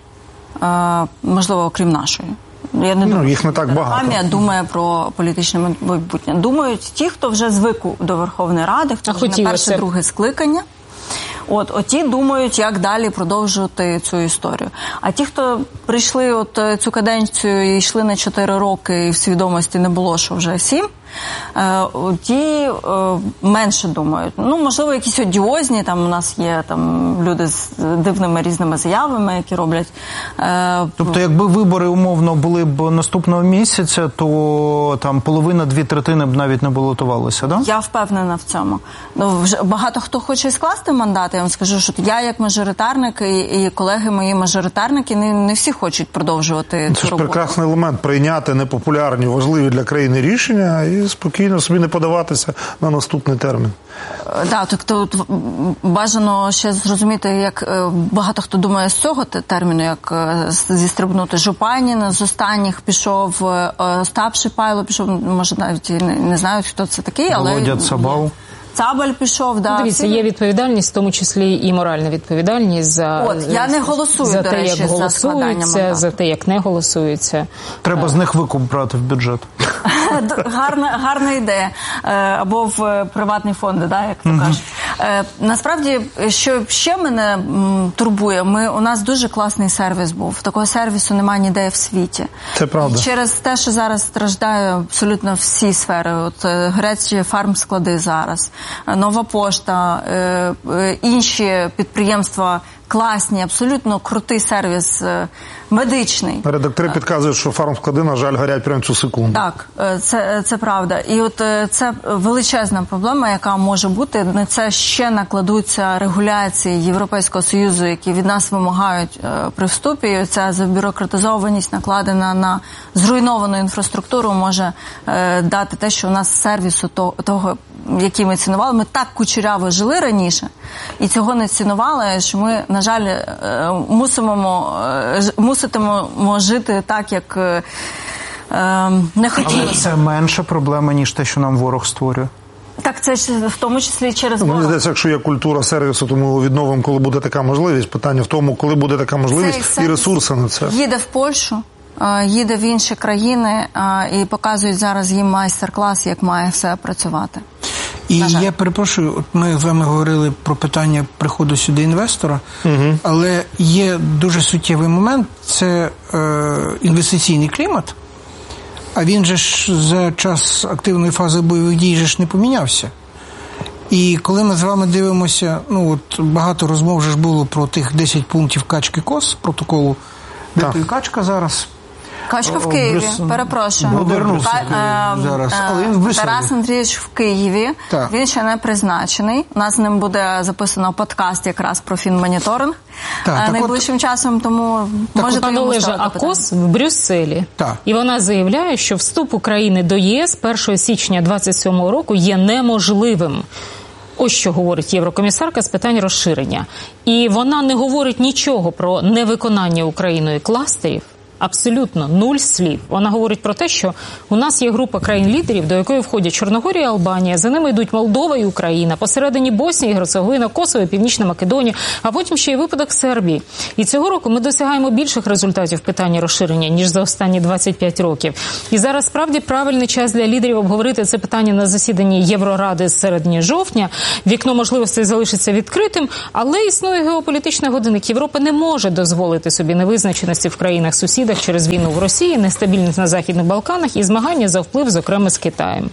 Speaker 1: е, можливо, окрім нашої. Я не
Speaker 4: ну,
Speaker 1: думаю,
Speaker 4: їх не так багато.
Speaker 1: Армія думає про політичне майбутнє. Думають ті, хто вже звик до Верховної Ради, хто вже на перше, друге скликання. От, оті думають, як далі продовжувати цю історію. А ті, хто прийшли от цю каденцію і йшли на чотири роки, і в свідомості не було, що вже сім, ті е, менше думають. Ну, можливо, якісь одіозні, там у нас є там люди з дивними різними заявами, які роблять. Е,
Speaker 2: тобто, якби вибори умовно були б наступного місяця, то там половина, дві третини б навіть не балотувалися, да?
Speaker 1: Я впевнена в цьому. Ну, вже багато хто хоче скласти мандат, я вам скажу, що я як мажоритарник і, і колеги мої мажоритарники, не, не всі хочуть продовжувати
Speaker 4: це
Speaker 1: цю
Speaker 4: ж
Speaker 1: роботу.
Speaker 4: Прекрасний елемент – прийняти непопулярні, важливі для країни рішення і спокійно собі не подаватися на наступний термін.
Speaker 1: Так, так, тут бажано ще зрозуміти, як багато хто думає з цього терміну, як зістрибнути. Жупанін з останніх пішов, Остап Шипайло пішов, може навіть не, не знають, хто це такий, але...
Speaker 2: Володя Цабал.
Speaker 1: Цабаль пішов, да.
Speaker 3: Дивіться, є відповідальність, в тому числі і моральна відповідальність за,
Speaker 1: От, я не голосую,
Speaker 3: за
Speaker 1: до
Speaker 3: те,
Speaker 1: речі,
Speaker 3: як
Speaker 1: за
Speaker 3: голосується, за те, як не голосується.
Speaker 2: Треба з них викуп брати в бюджет.
Speaker 1: Гарна, гарна ідея. Або в приватні фонди, да, як то mm-hmm. кажуть. Насправді, що ще мене турбує, ми, у нас дуже класний сервіс був. Такого сервісу немає ніде в світі.
Speaker 4: Це правда.
Speaker 1: І через те, що зараз страждає абсолютно всі сфери. От грецькі фармсклади зараз, Нова пошта, інші підприємства класні, абсолютно крутий сервіс медичний.
Speaker 4: Редактори підказують, що фармсклади, на жаль, горять прямо цю секунду.
Speaker 1: Так, це, це правда. І от це величезна проблема, яка може бути. На це ще накладуться регуляції Європейського Союзу, які від нас вимагають при вступі. І ця забюрократизованість, накладена на зруйновану інфраструктуру, може дати те, що у нас сервісу того, який ми цінували. Ми так кучеряво жили раніше, і цього не цінували, що ми, на жаль, мусимо, муситимо жити так, як не хотілося.
Speaker 2: Але це менша проблема, ніж те, що нам ворог створює.
Speaker 1: Так, це ж в тому числі через
Speaker 4: ворог.
Speaker 1: Мені
Speaker 4: здається, якщо є культура сервісу, то ми відновимо, коли буде така можливість. Питання в тому, коли буде така можливість і ресурси на це.
Speaker 1: Їде в Польщу, їде в інші країни і показують зараз їм майстер-клас, як має все працювати.
Speaker 5: І я перепрошую, от ми з вами говорили про питання приходу сюди інвестора, угу. але є дуже суттєвий момент – це е, інвестиційний клімат. А він же ж за час активної фази бойових дій же ж не помінявся. І коли ми з вами дивимося, ну от багато розмов вже ж було про тих десять пунктів качки-кос, протоколу, де той качка зараз.
Speaker 1: Качка в Києві,
Speaker 2: Брюс...
Speaker 1: перепрошую.
Speaker 5: Ну, вернувся
Speaker 1: Ка...
Speaker 5: зараз. Але він в
Speaker 1: Тарас Андрійович в Києві, так. Він ще не призначений. У нас з ним буде записано подкаст якраз про фінмоніторинг так, найближчим от... часом, тому
Speaker 3: так,
Speaker 1: можете
Speaker 3: йому
Speaker 1: Олежа,
Speaker 3: а Кос в Брюсселі.
Speaker 5: Так.
Speaker 3: І вона заявляє, що вступ України до ЄС першого січня двадцять сьомого року є неможливим. Ось що говорить єврокомісарка з питань розширення. І вона не говорить нічого про невиконання Україною кластерів, абсолютно нуль слів. Вона говорить про те, що у нас є група країн-лідерів, до якої входять Чорногорія, Албанія, за ними йдуть Молдова і Україна, посередині Боснія, Герцеговина, Косово, Північна Македонія, а потім ще й випадок Сербії. І цього року ми досягаємо більших результатів в питанні розширення, ніж за останні двадцять п'ять років. І зараз справді правильний час для лідерів обговорити це питання на засіданні Євроради з середини жовтня. Вікно можливостей залишиться відкритим, але існує геополітичний годинник. Європа не може дозволити собі невизначеності в країнах-сусідах через війну в Росії, нестабільність на Західних Балканах і змагання за вплив, зокрема, з Китаєм.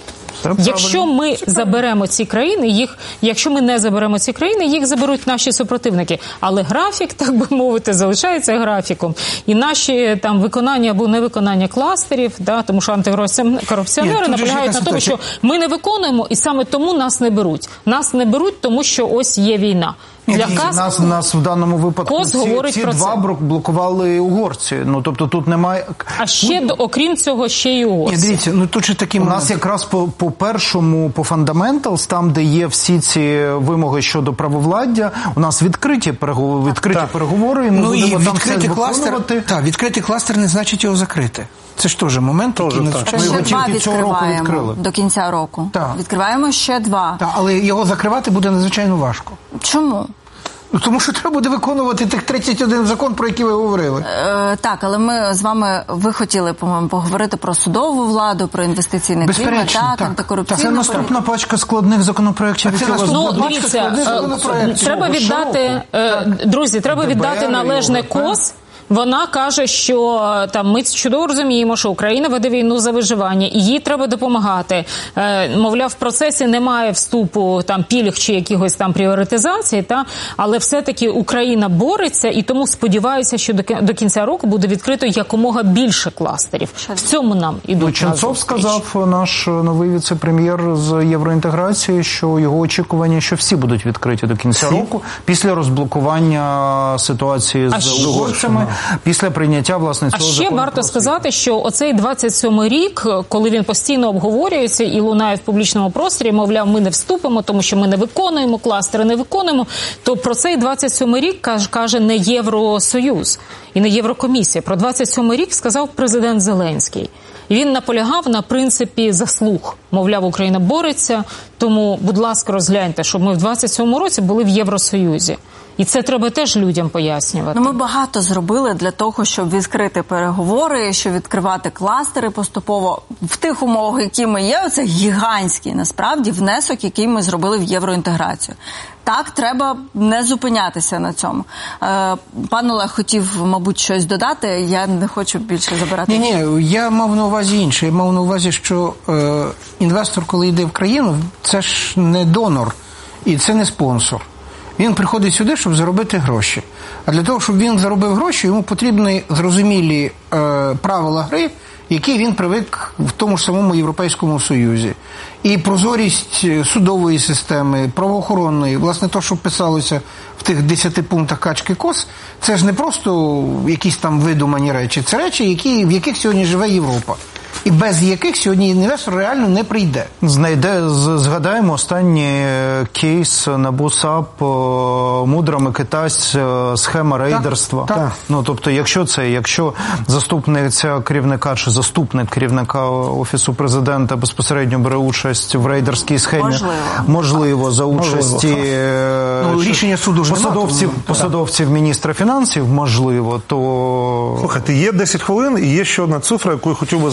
Speaker 3: Якщо ми заберемо ці країни, їх, якщо ми не заберемо ці країни, їх заберуть наші супротивники. Але графік, так би мовити, залишається графіком. І наші там виконання або невиконання кластерів, да, тому що антикорупціонери наполягають на тому, що ми не виконуємо, і саме тому нас не беруть. Нас не беруть, тому що ось є війна.
Speaker 2: Для Кас... нас, нас в даному випадку
Speaker 3: Кос
Speaker 2: ці, ці два це. блокували угорці. Ну, тобто тут немає...
Speaker 3: А ще, тут... окрім цього, ще й угорці.
Speaker 5: Ні, дивіться, ну тут же такі
Speaker 2: У
Speaker 5: момент.
Speaker 2: нас якраз по, по першому, по фундаменталс, там, де є всі ці вимоги щодо правовладдя, у нас відкриті переговори, відкриті
Speaker 5: так.
Speaker 2: переговори, і ми
Speaker 5: ну,
Speaker 2: будемо
Speaker 5: і
Speaker 2: там
Speaker 5: відкритий кластер, так, відкритий кластер не значить його закрити. Це ж теж момент,
Speaker 2: який
Speaker 5: не
Speaker 2: так.
Speaker 1: Ми його тільки цього року відкрили. До кінця року.
Speaker 5: Так.
Speaker 1: Відкриваємо ще два.
Speaker 5: Так, але його закривати буде надзвичайно важко.
Speaker 1: Чому?
Speaker 5: Тому що треба буде виконувати тих тридцять один закон, про який ви говорили.
Speaker 1: Е, так, але ми з вами, ви хотіли, по-моєму, поговорити про судову владу, про інвестиційний клімат, так, так. антикорупційну.
Speaker 2: Це наступна пачка складних законопроєктів.
Speaker 5: Це
Speaker 3: ну, дивіться, треба віддати, друзі, треба віддати належне Кос. Вона каже, що там ми чудово розуміємо, що Україна веде війну за виживання, і їй треба допомагати. Е, мовляв, в процесі немає вступу там пільг чи якихось там пріоритизації, та але все-таки Україна бореться, і тому сподіваюся, що до, до кінця року буде відкрито якомога більше кластерів. В цьому нам ідуть.
Speaker 2: Ну, Ченцов сказав, наш новий віце-прем'єр з євроінтеграції, що його очікування, що всі будуть відкриті до кінця всі? року після розблокування ситуації
Speaker 3: а
Speaker 2: з угорцями. Після прийняття, власне, цього
Speaker 3: закону. А ще варто сказати, що оцей двадцять сьомий рік, коли він постійно обговорюється і лунає в публічному просторі, мовляв, ми не вступимо, тому що ми не виконуємо, кластери не виконуємо, то про цей двадцять сьомий рік каже, каже не Євросоюз і не Єврокомісія. Про двадцять сьомий рік сказав президент Зеленський. І він наполягав на принципі заслуг. Мовляв, Україна бореться, тому, будь ласка, розгляньте, щоб ми в двадцять сьомому році були в Євросоюзі. І це треба теж людям пояснювати.
Speaker 1: Ну, ми багато зробили для того, щоб відкрити переговори, щоб відкривати кластери поступово в тих умовах, які ми є. Це гігантський, насправді, внесок, який ми зробили в євроінтеграцію. Так, треба не зупинятися на цьому. Е, пан Олег хотів, мабуть, щось додати. Я не хочу більше забирати.
Speaker 5: Ні, ні, я мав на увазі інше. Я мав на увазі, що е, інвестор, коли йде в країну, це ж не донор і це не спонсор. Він приходить сюди, щоб заробити гроші. А для того, щоб він заробив гроші, йому потрібні зрозумілі е, правила гри, які він привик в тому ж самому Європейському Союзі. І прозорість судової системи, правоохоронної, власне, то, що писалося в тих десяти пунктах качки Кос, це ж не просто якісь там видумані речі, це речі, які, в яких сьогодні живе Європа. І без яких сьогодні інвестор реально не прийде.
Speaker 2: Знайде, згадаємо останній кейс НАБУ САП, мудра Микитась, схема рейдерства.
Speaker 5: Так, так.
Speaker 2: Ну, тобто, якщо це, якщо заступниця керівника чи заступник керівника Офісу президента безпосередньо бере участь в рейдерській схемі,
Speaker 1: можливо,
Speaker 2: можливо за участі
Speaker 5: можливо. Ну, рішення суду ж
Speaker 2: посадовців,
Speaker 5: немає,
Speaker 2: посадовців міністра фінансів, можливо, то...
Speaker 4: Слухайте, є десять хвилин і є ще одна цифра, яку я хотів би з вами обговорити.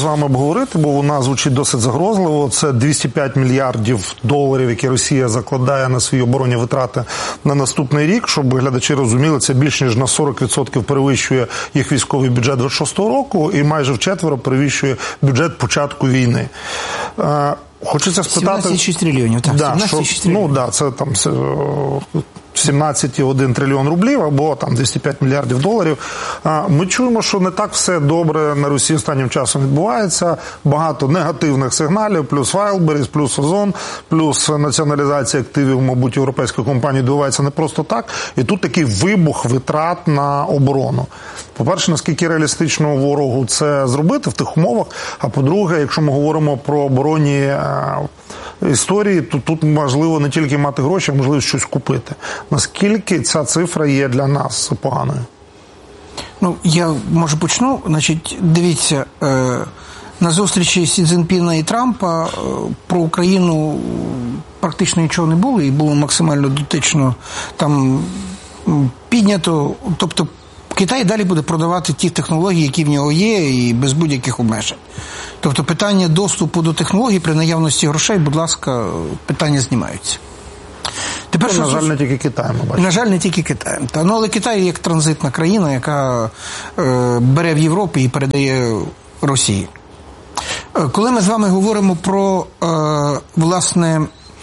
Speaker 4: поговорити, бо вона звучить досить загрозливо. Це двісті п'ять мільярдів доларів, які Росія закладає на свої оборонні витрати на наступний рік. Щоб глядачі розуміли, це більш ніж на сорок відсотків перевищує їх військовий бюджет двадцять шостого року і майже вчетверо перевищує бюджет початку війни. Хочеться спитати...
Speaker 5: сімнадцять цілих шість трильйонів, так,
Speaker 4: да, що, ну, да, це там сімнадцять цілих один трильйон рублів або там двісті п'ять мільярдів доларів. Ми чуємо, що не так все добре на Росії останнім часом відбувається. Багато негативних сигналів, плюс Wildberries, плюс Озон, плюс націоналізація активів, мабуть, європейської компанії відбувається не просто так. І тут такий вибух витрат на оборону. По-перше, наскільки реалістично ворогу це зробити в тих умовах, а по-друге, якщо ми говоримо про оборонні історії, то тут можливо не тільки мати гроші, а можливо щось купити. Наскільки ця цифра є для нас поганою?
Speaker 5: Ну, я, може, почну. Значить, дивіться, е, на зустрічі Сі Цзіньпіна і Трампа е, про Україну практично нічого не було, і було максимально дотично там піднято, тобто Китай далі буде продавати ті технології, які в нього є, і без будь-яких обмежень. Тобто питання доступу до технологій при наявності грошей, будь ласка, питання знімаються. Тепер,
Speaker 4: ну,
Speaker 5: що,
Speaker 4: на жаль, не тільки Китаєм, ми бачимо.
Speaker 5: На жаль, не тільки Китаєм. Та, ну, але Китай як транзитна країна, яка е, бере в Європі і передає Росії. Е, коли ми з вами говоримо про, е, власне,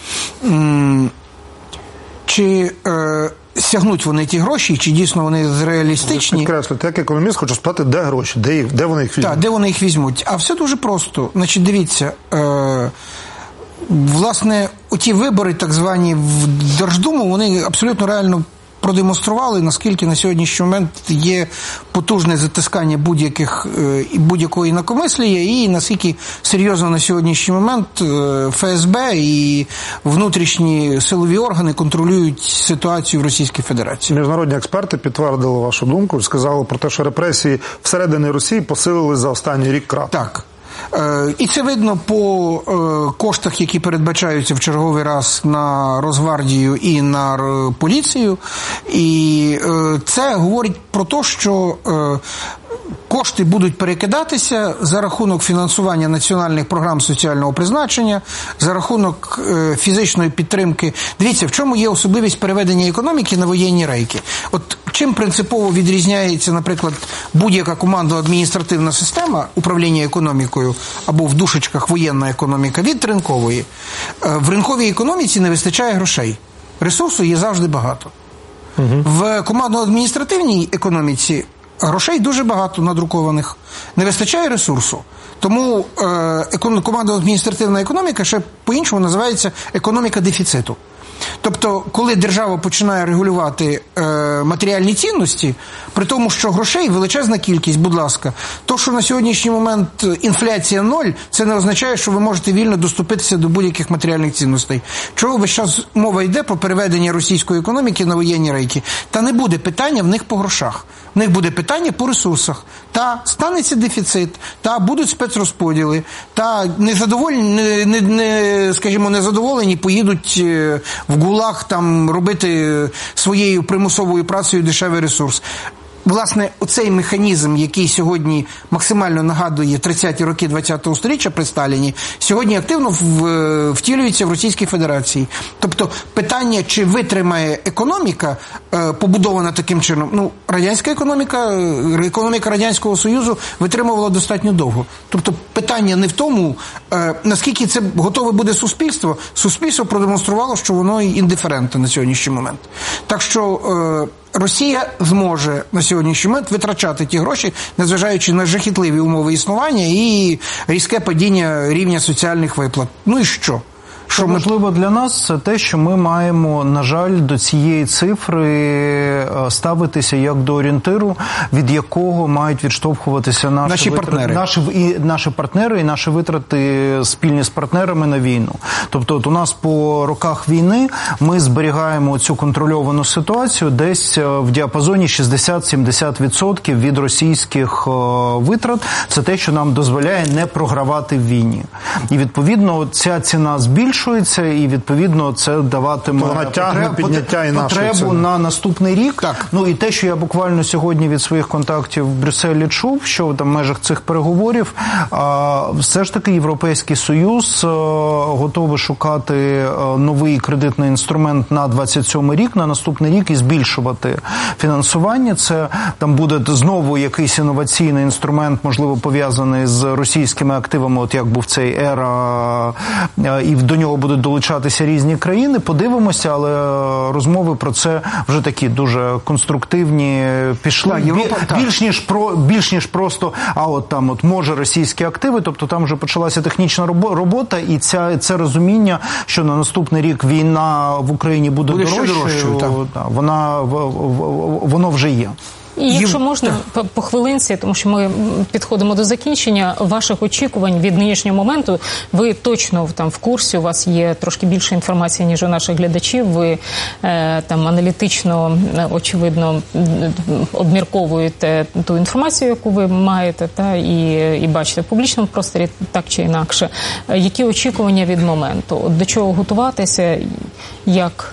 Speaker 5: м, чи... Е, сягнуть вони ті гроші, чи дійсно вони реалістичні.
Speaker 4: Підкреслити, як економіст хочу спитати, де гроші, де, їх, де вони їх візьмуть?
Speaker 5: Так, де вони їх візьмуть. А все дуже просто. Значить, дивіться, е, власне, оті вибори, так звані в Держдуму, вони абсолютно реально продемонстрували, наскільки на сьогоднішній момент є потужне затискання будь-яких будь-якої інакомислія, і наскільки серйозно на сьогоднішній момент Ф С Б і внутрішні силові органи контролюють ситуацію в Російській Федерації.
Speaker 4: Міжнародні експерти підтвердили вашу думку, сказали про те, що репресії всередині Росії посилили за останній рік кратно.
Speaker 5: Так. І це видно по коштах, які передбачаються в черговий раз на Росгвардію і на поліцію. І це говорить про те, що кошти будуть перекидатися за рахунок фінансування національних програм соціального призначення, за рахунок е, фізичної підтримки. Дивіться, в чому є особливість переведення економіки на воєнні рейки. От чим принципово відрізняється, наприклад, будь-яка командно-адміністративна система управління економікою або в душечках воєнна економіка від ринкової. Е, в ринковій економіці не вистачає грошей. Ресурсу є завжди багато. Угу. В командно-адміністративній економіці грошей дуже багато надрукованих, не вистачає ресурсу. Тому е, командно-адміністративна економіка ще по-іншому називається економіка дефіциту. Тобто, коли держава починає регулювати е, матеріальні цінності, при тому, що грошей величезна кількість, будь ласка, то, що на сьогоднішній момент інфляція ноль, це не означає, що ви можете вільно доступитися до будь-яких матеріальних цінностей. Чого весь час мова йде про переведення російської економіки на воєнні рейки? Та не буде питання в них по грошах. В них буде питання по ресурсах. Та станеться дефіцит, та будуть спецрозподіли, та незадоволені, не, не, не, скажімо, незадоволені поїдуть в ГУЛАГ там робити своєю примусовою працею дешевий ресурс. Власне, оцей механізм, який сьогодні максимально нагадує тридцяті роки ХХ століття при Сталіні, сьогодні активно втілюється в Російській Федерації. Тобто питання, чи витримає економіка, побудована таким чином, ну, радянська економіка, економіка Радянського Союзу витримувала достатньо довго. Тобто питання не в тому, наскільки це готове буде суспільство. Суспільство продемонструвало, що воно індиферентне на сьогоднішній момент. Так що Росія зможе на сьогоднішній момент витрачати ті гроші, незважаючи на жахітливі умови існування і різке падіння рівня соціальних виплат. Ну і що?
Speaker 2: Що важливо для нас, це те, що ми маємо, на жаль, до цієї цифри ставитися як до орієнтиру, від якого мають відштовхуватися наші,
Speaker 5: наші
Speaker 2: витрати,
Speaker 5: партнери.
Speaker 2: Наші, і, наші партнери і наші витрати спільні з партнерами на війну. Тобто от у нас по роках війни ми зберігаємо цю контрольовану ситуацію десь в діапазоні шістдесят-сімдесят відсотків від російських витрат. Це те, що нам дозволяє не програвати в війні. І відповідно ця ціна збільшується, збільшується, і відповідно це даватиме
Speaker 4: вона тягне
Speaker 2: потреб,
Speaker 4: підняття і
Speaker 2: потребу
Speaker 4: ціни.
Speaker 2: на наступний рік.
Speaker 5: Так.
Speaker 2: Ну і те, що я буквально сьогодні від своїх контактів в Брюсселі чув, що там в межах цих переговорів а, все ж таки Європейський Союз а, готовий шукати а, новий кредитний інструмент на двадцять сьомий рік, на наступний рік, і збільшувати фінансування. Це там буде знову якийсь інноваційний інструмент, можливо, пов'язаний з російськими активами, от як був цей ера, і до нього будуть долучатися різні країни. Подивимося, але розмови про це вже такі дуже конструктивні пішли.
Speaker 5: Так, Європа,
Speaker 2: Бі,
Speaker 5: так.
Speaker 2: більш ніж про більш ніж просто, а от там от може російські активи, тобто там вже почалася технічна робота, і ця це розуміння, що на наступний рік війна в Україні буде,
Speaker 5: буде
Speaker 2: дорожчою, вона воно вже є.
Speaker 3: І якщо можна, по, по хвилинці, тому що ми підходимо до закінчення, ваших очікувань від нинішнього моменту, ви точно там в курсі, у вас є трошки більше інформації, ніж у наших глядачів, ви е, там аналітично, очевидно, обмірковуєте ту інформацію, яку ви маєте, та, і, і бачите в публічному просторі так чи інакше. Які очікування від моменту? До чого готуватися? Як...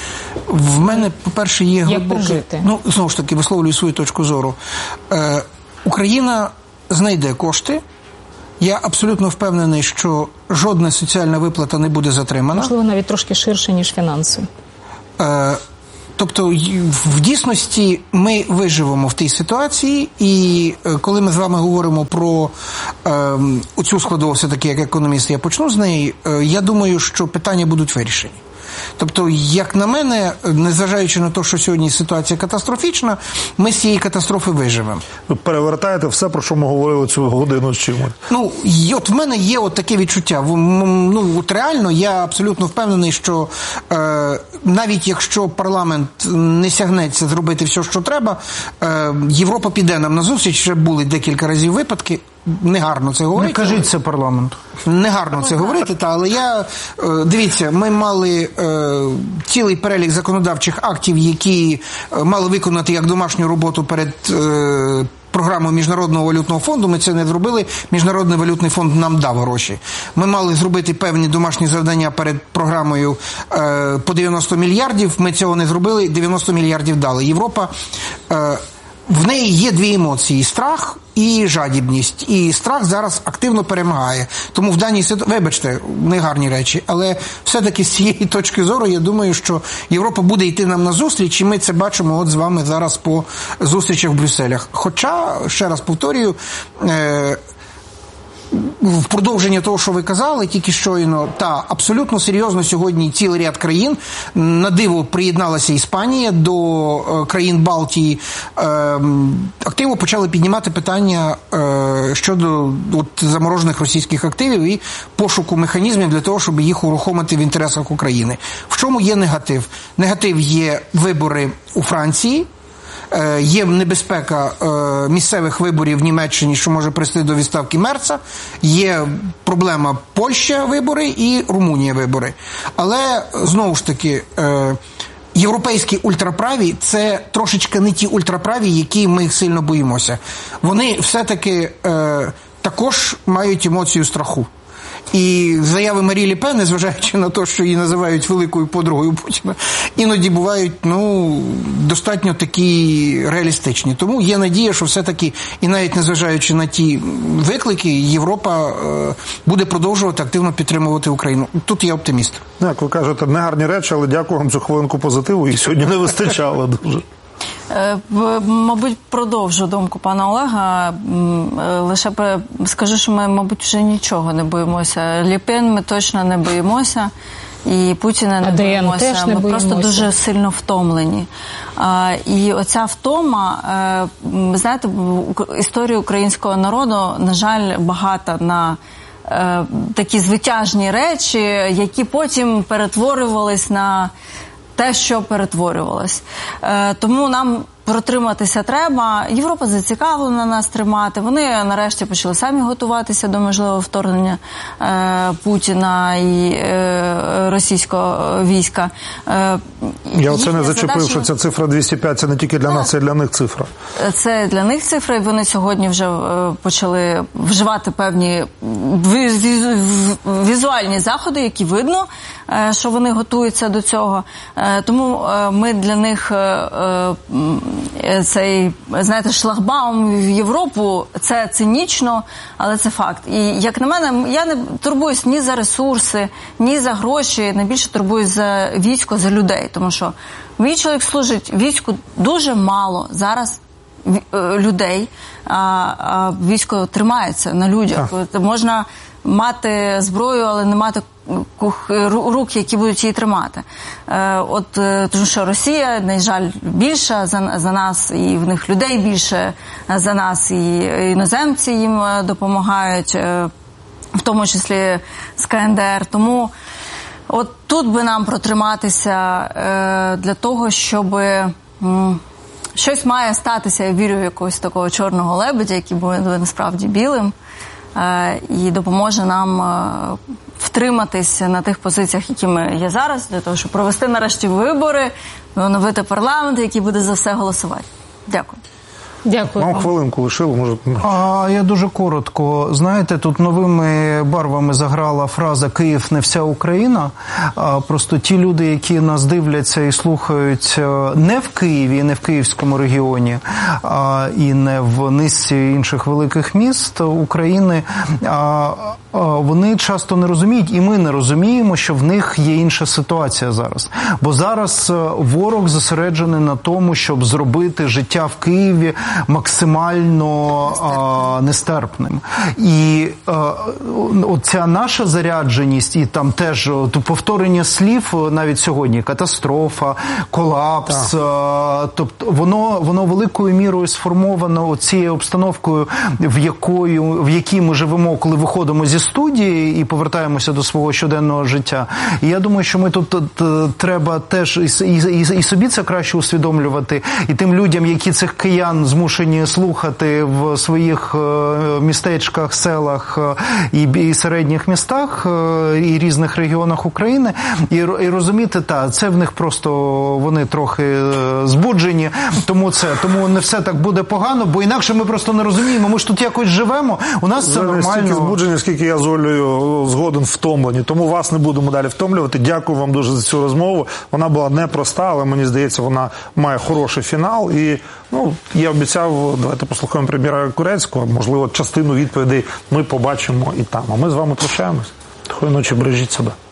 Speaker 5: В мене, по-перше, є глибоке... Ну, знову ж таки, висловлюю свою точку зору. Е, Україна знайде кошти. Я абсолютно впевнений, що жодна соціальна виплата не буде затримана.
Speaker 3: Можливо, навіть трошки ширше, ніж фінанси.
Speaker 5: Е, тобто, в дійсності ми виживемо в тій ситуації, і коли ми з вами говоримо про е, оцю складову, все-таки, як економіст, я почну з неї, е, я думаю, що питання будуть вирішені. Тобто, як на мене, незважаючи на те, що сьогодні ситуація катастрофічна, ми з цієї катастрофи виживемо.
Speaker 4: Ви перевертаєте все, про що ми говорили цю годину з чимось.
Speaker 5: Ну, і от в мене є от таке відчуття. Ну, от реально, я абсолютно впевнений, що е, навіть якщо парламент не сягнеться зробити все, що треба, е, Європа піде нам на зустріч, вже були декілька разів випадки. Негарно це говорити.
Speaker 2: Не кажіть це парламенту.
Speaker 5: Негарно це говорити, та, але я, дивіться, ми мали е, цілий перелік законодавчих актів, які мали виконати як домашню роботу перед е, програмою Міжнародного валютного фонду. Ми це не зробили. Міжнародний валютний фонд нам дав гроші. Ми мали зробити певні домашні завдання перед програмою е, по дев'яносто мільярдів. Ми цього не зробили, дев'яносто мільярдів дали. Європа... Е, В неї є дві емоції – страх і жадібність. І страх зараз активно перемагає. Тому в даній ситуації, вибачте, негарні речі, але все-таки з цієї точки зору я думаю, що Європа буде йти нам на зустріч, і ми це бачимо от з вами зараз по зустрічах в Брюсселях. Хоча, ще раз повторюю, е- в продовження того, що ви казали, тільки щойно, та абсолютно серйозно сьогодні цілий ряд країн, на диво приєдналася Іспанія до е, країн Балтії, е, активно почали піднімати питання е, щодо от, заморожених російських активів і пошуку механізмів для того, щоб їх урухомити в інтересах України. В чому є негатив? Негатив є вибори у Франції, є небезпека е, місцевих виборів в Німеччині, що може призвести до відставки Мерца, є проблема Польща вибори і Румунія вибори. Але, знову ж таки, е, європейські ультраправі – це трошечки не ті ультраправі, які ми сильно боїмося. Вони все-таки е, також мають емоцію страху. І заяви Марі Ле Пен, незважаючи на те, що її називають великою подругою Путіна, іноді бувають, ну, достатньо такі реалістичні. Тому є надія, що все-таки, і навіть незважаючи на ті виклики, Європа е, буде продовжувати активно підтримувати Україну. Тут я оптиміст.
Speaker 4: Як ви кажете, негарні речі, але дякую вам за хвилинку позитиву, і сьогодні не вистачало дуже.
Speaker 1: Мабуть, продовжу думку пана Олега. Лише скажу, що ми, мабуть, вже нічого не боїмося. Ле Пен ми точно не боїмося. І Путіна не
Speaker 3: а
Speaker 1: боїмося.
Speaker 3: теж не
Speaker 1: ми
Speaker 3: боїмося.
Speaker 1: Просто дуже сильно втомлені. А, і оця втома, ви знаєте, історія українського народу, на жаль, багата на е, такі звитяжні речі, які потім перетворювались на те, що перетворювалось. Е, тому нам протриматися треба. Європа зацікавлена нас тримати. Вони нарешті почали самі готуватися до можливого вторгнення е, Путіна і е, російського війська. Е,
Speaker 4: Я оце не зачепив, задача... що ця цифра двісті п'ять це не тільки для нас, це для них цифра.
Speaker 1: Це для них цифра, і вони сьогодні вже е, почали вживати певні візуальні заходи, які видно, е, що вони готуються до цього. Е, тому е, ми для них е, е, цей, знаєте, шлагбаум в Європу, це цинічно, але це факт. І, як на мене, я не турбуюсь ні за ресурси, ні за гроші, найбільше турбуюсь за військо, за людей. Тому що мій чоловік служить війську дуже мало зараз людей, а, а військо тримається на людях. Так. Можна мати зброю, але не мати рук, які будуть її тримати. От, тому що Росія, на жаль, більша за, за нас, і в них людей більше за нас, і іноземці їм допомагають, в тому числі з ка ен де ер. Тому от тут би нам протриматися для того, щоб щось має статися, я вірю в якогось такого чорного лебедя, який буде насправді білим, і допоможе нам втриматись на тих позиціях, якими є зараз, для того, щоб провести нарешті вибори, оновити парламент, який буде за все голосувати. Дякую.
Speaker 3: Дякую.
Speaker 4: Вам хвилинку лишили, може.
Speaker 2: А я дуже коротко. Знаєте, тут новими барвами заграла фраза «Київ не вся Україна». А просто ті люди, які нас дивляться і слухають не в Києві, не в Київському регіоні, а і не в низці інших великих міст України, а вони часто не розуміють, і ми не розуміємо, що в них є інша ситуація зараз. Бо зараз ворог зосереджений на тому, щоб зробити життя в Києві максимально а, нестерпним. І а, оця наша зарядженість, і там теж от, повторення слів навіть сьогодні, катастрофа, колапс, а, тобто воно, воно великою мірою сформовано цією обстановкою, в, якою, в якій ми живемо, коли виходимо зі студії і повертаємося до свого щоденного життя. І я думаю, що ми тут, тут треба теж і, і, і собі це краще усвідомлювати, і тим людям, які цих киян змушені слухати в своїх містечках, селах і, і середніх містах, і різних регіонах України, і, і розуміти, та, це в них просто вони трохи збуджені, тому це, тому не все так буде погано, бо інакше ми просто не розуміємо, ми ж тут якось живемо, у нас це нормально.
Speaker 4: Стільки збуджені, скільки я з Олею згоден втомлені, тому вас не будемо далі втомлювати. Дякую вам дуже за цю розмову. Вона була непроста, але мені здається, вона має хороший фінал. І, ну, я обіцяв, давайте послухаємо прем'єра Курецького, можливо, частину відповідей ми побачимо і там. А ми з вами прощаємось. Тихої ночі, бережіть себе.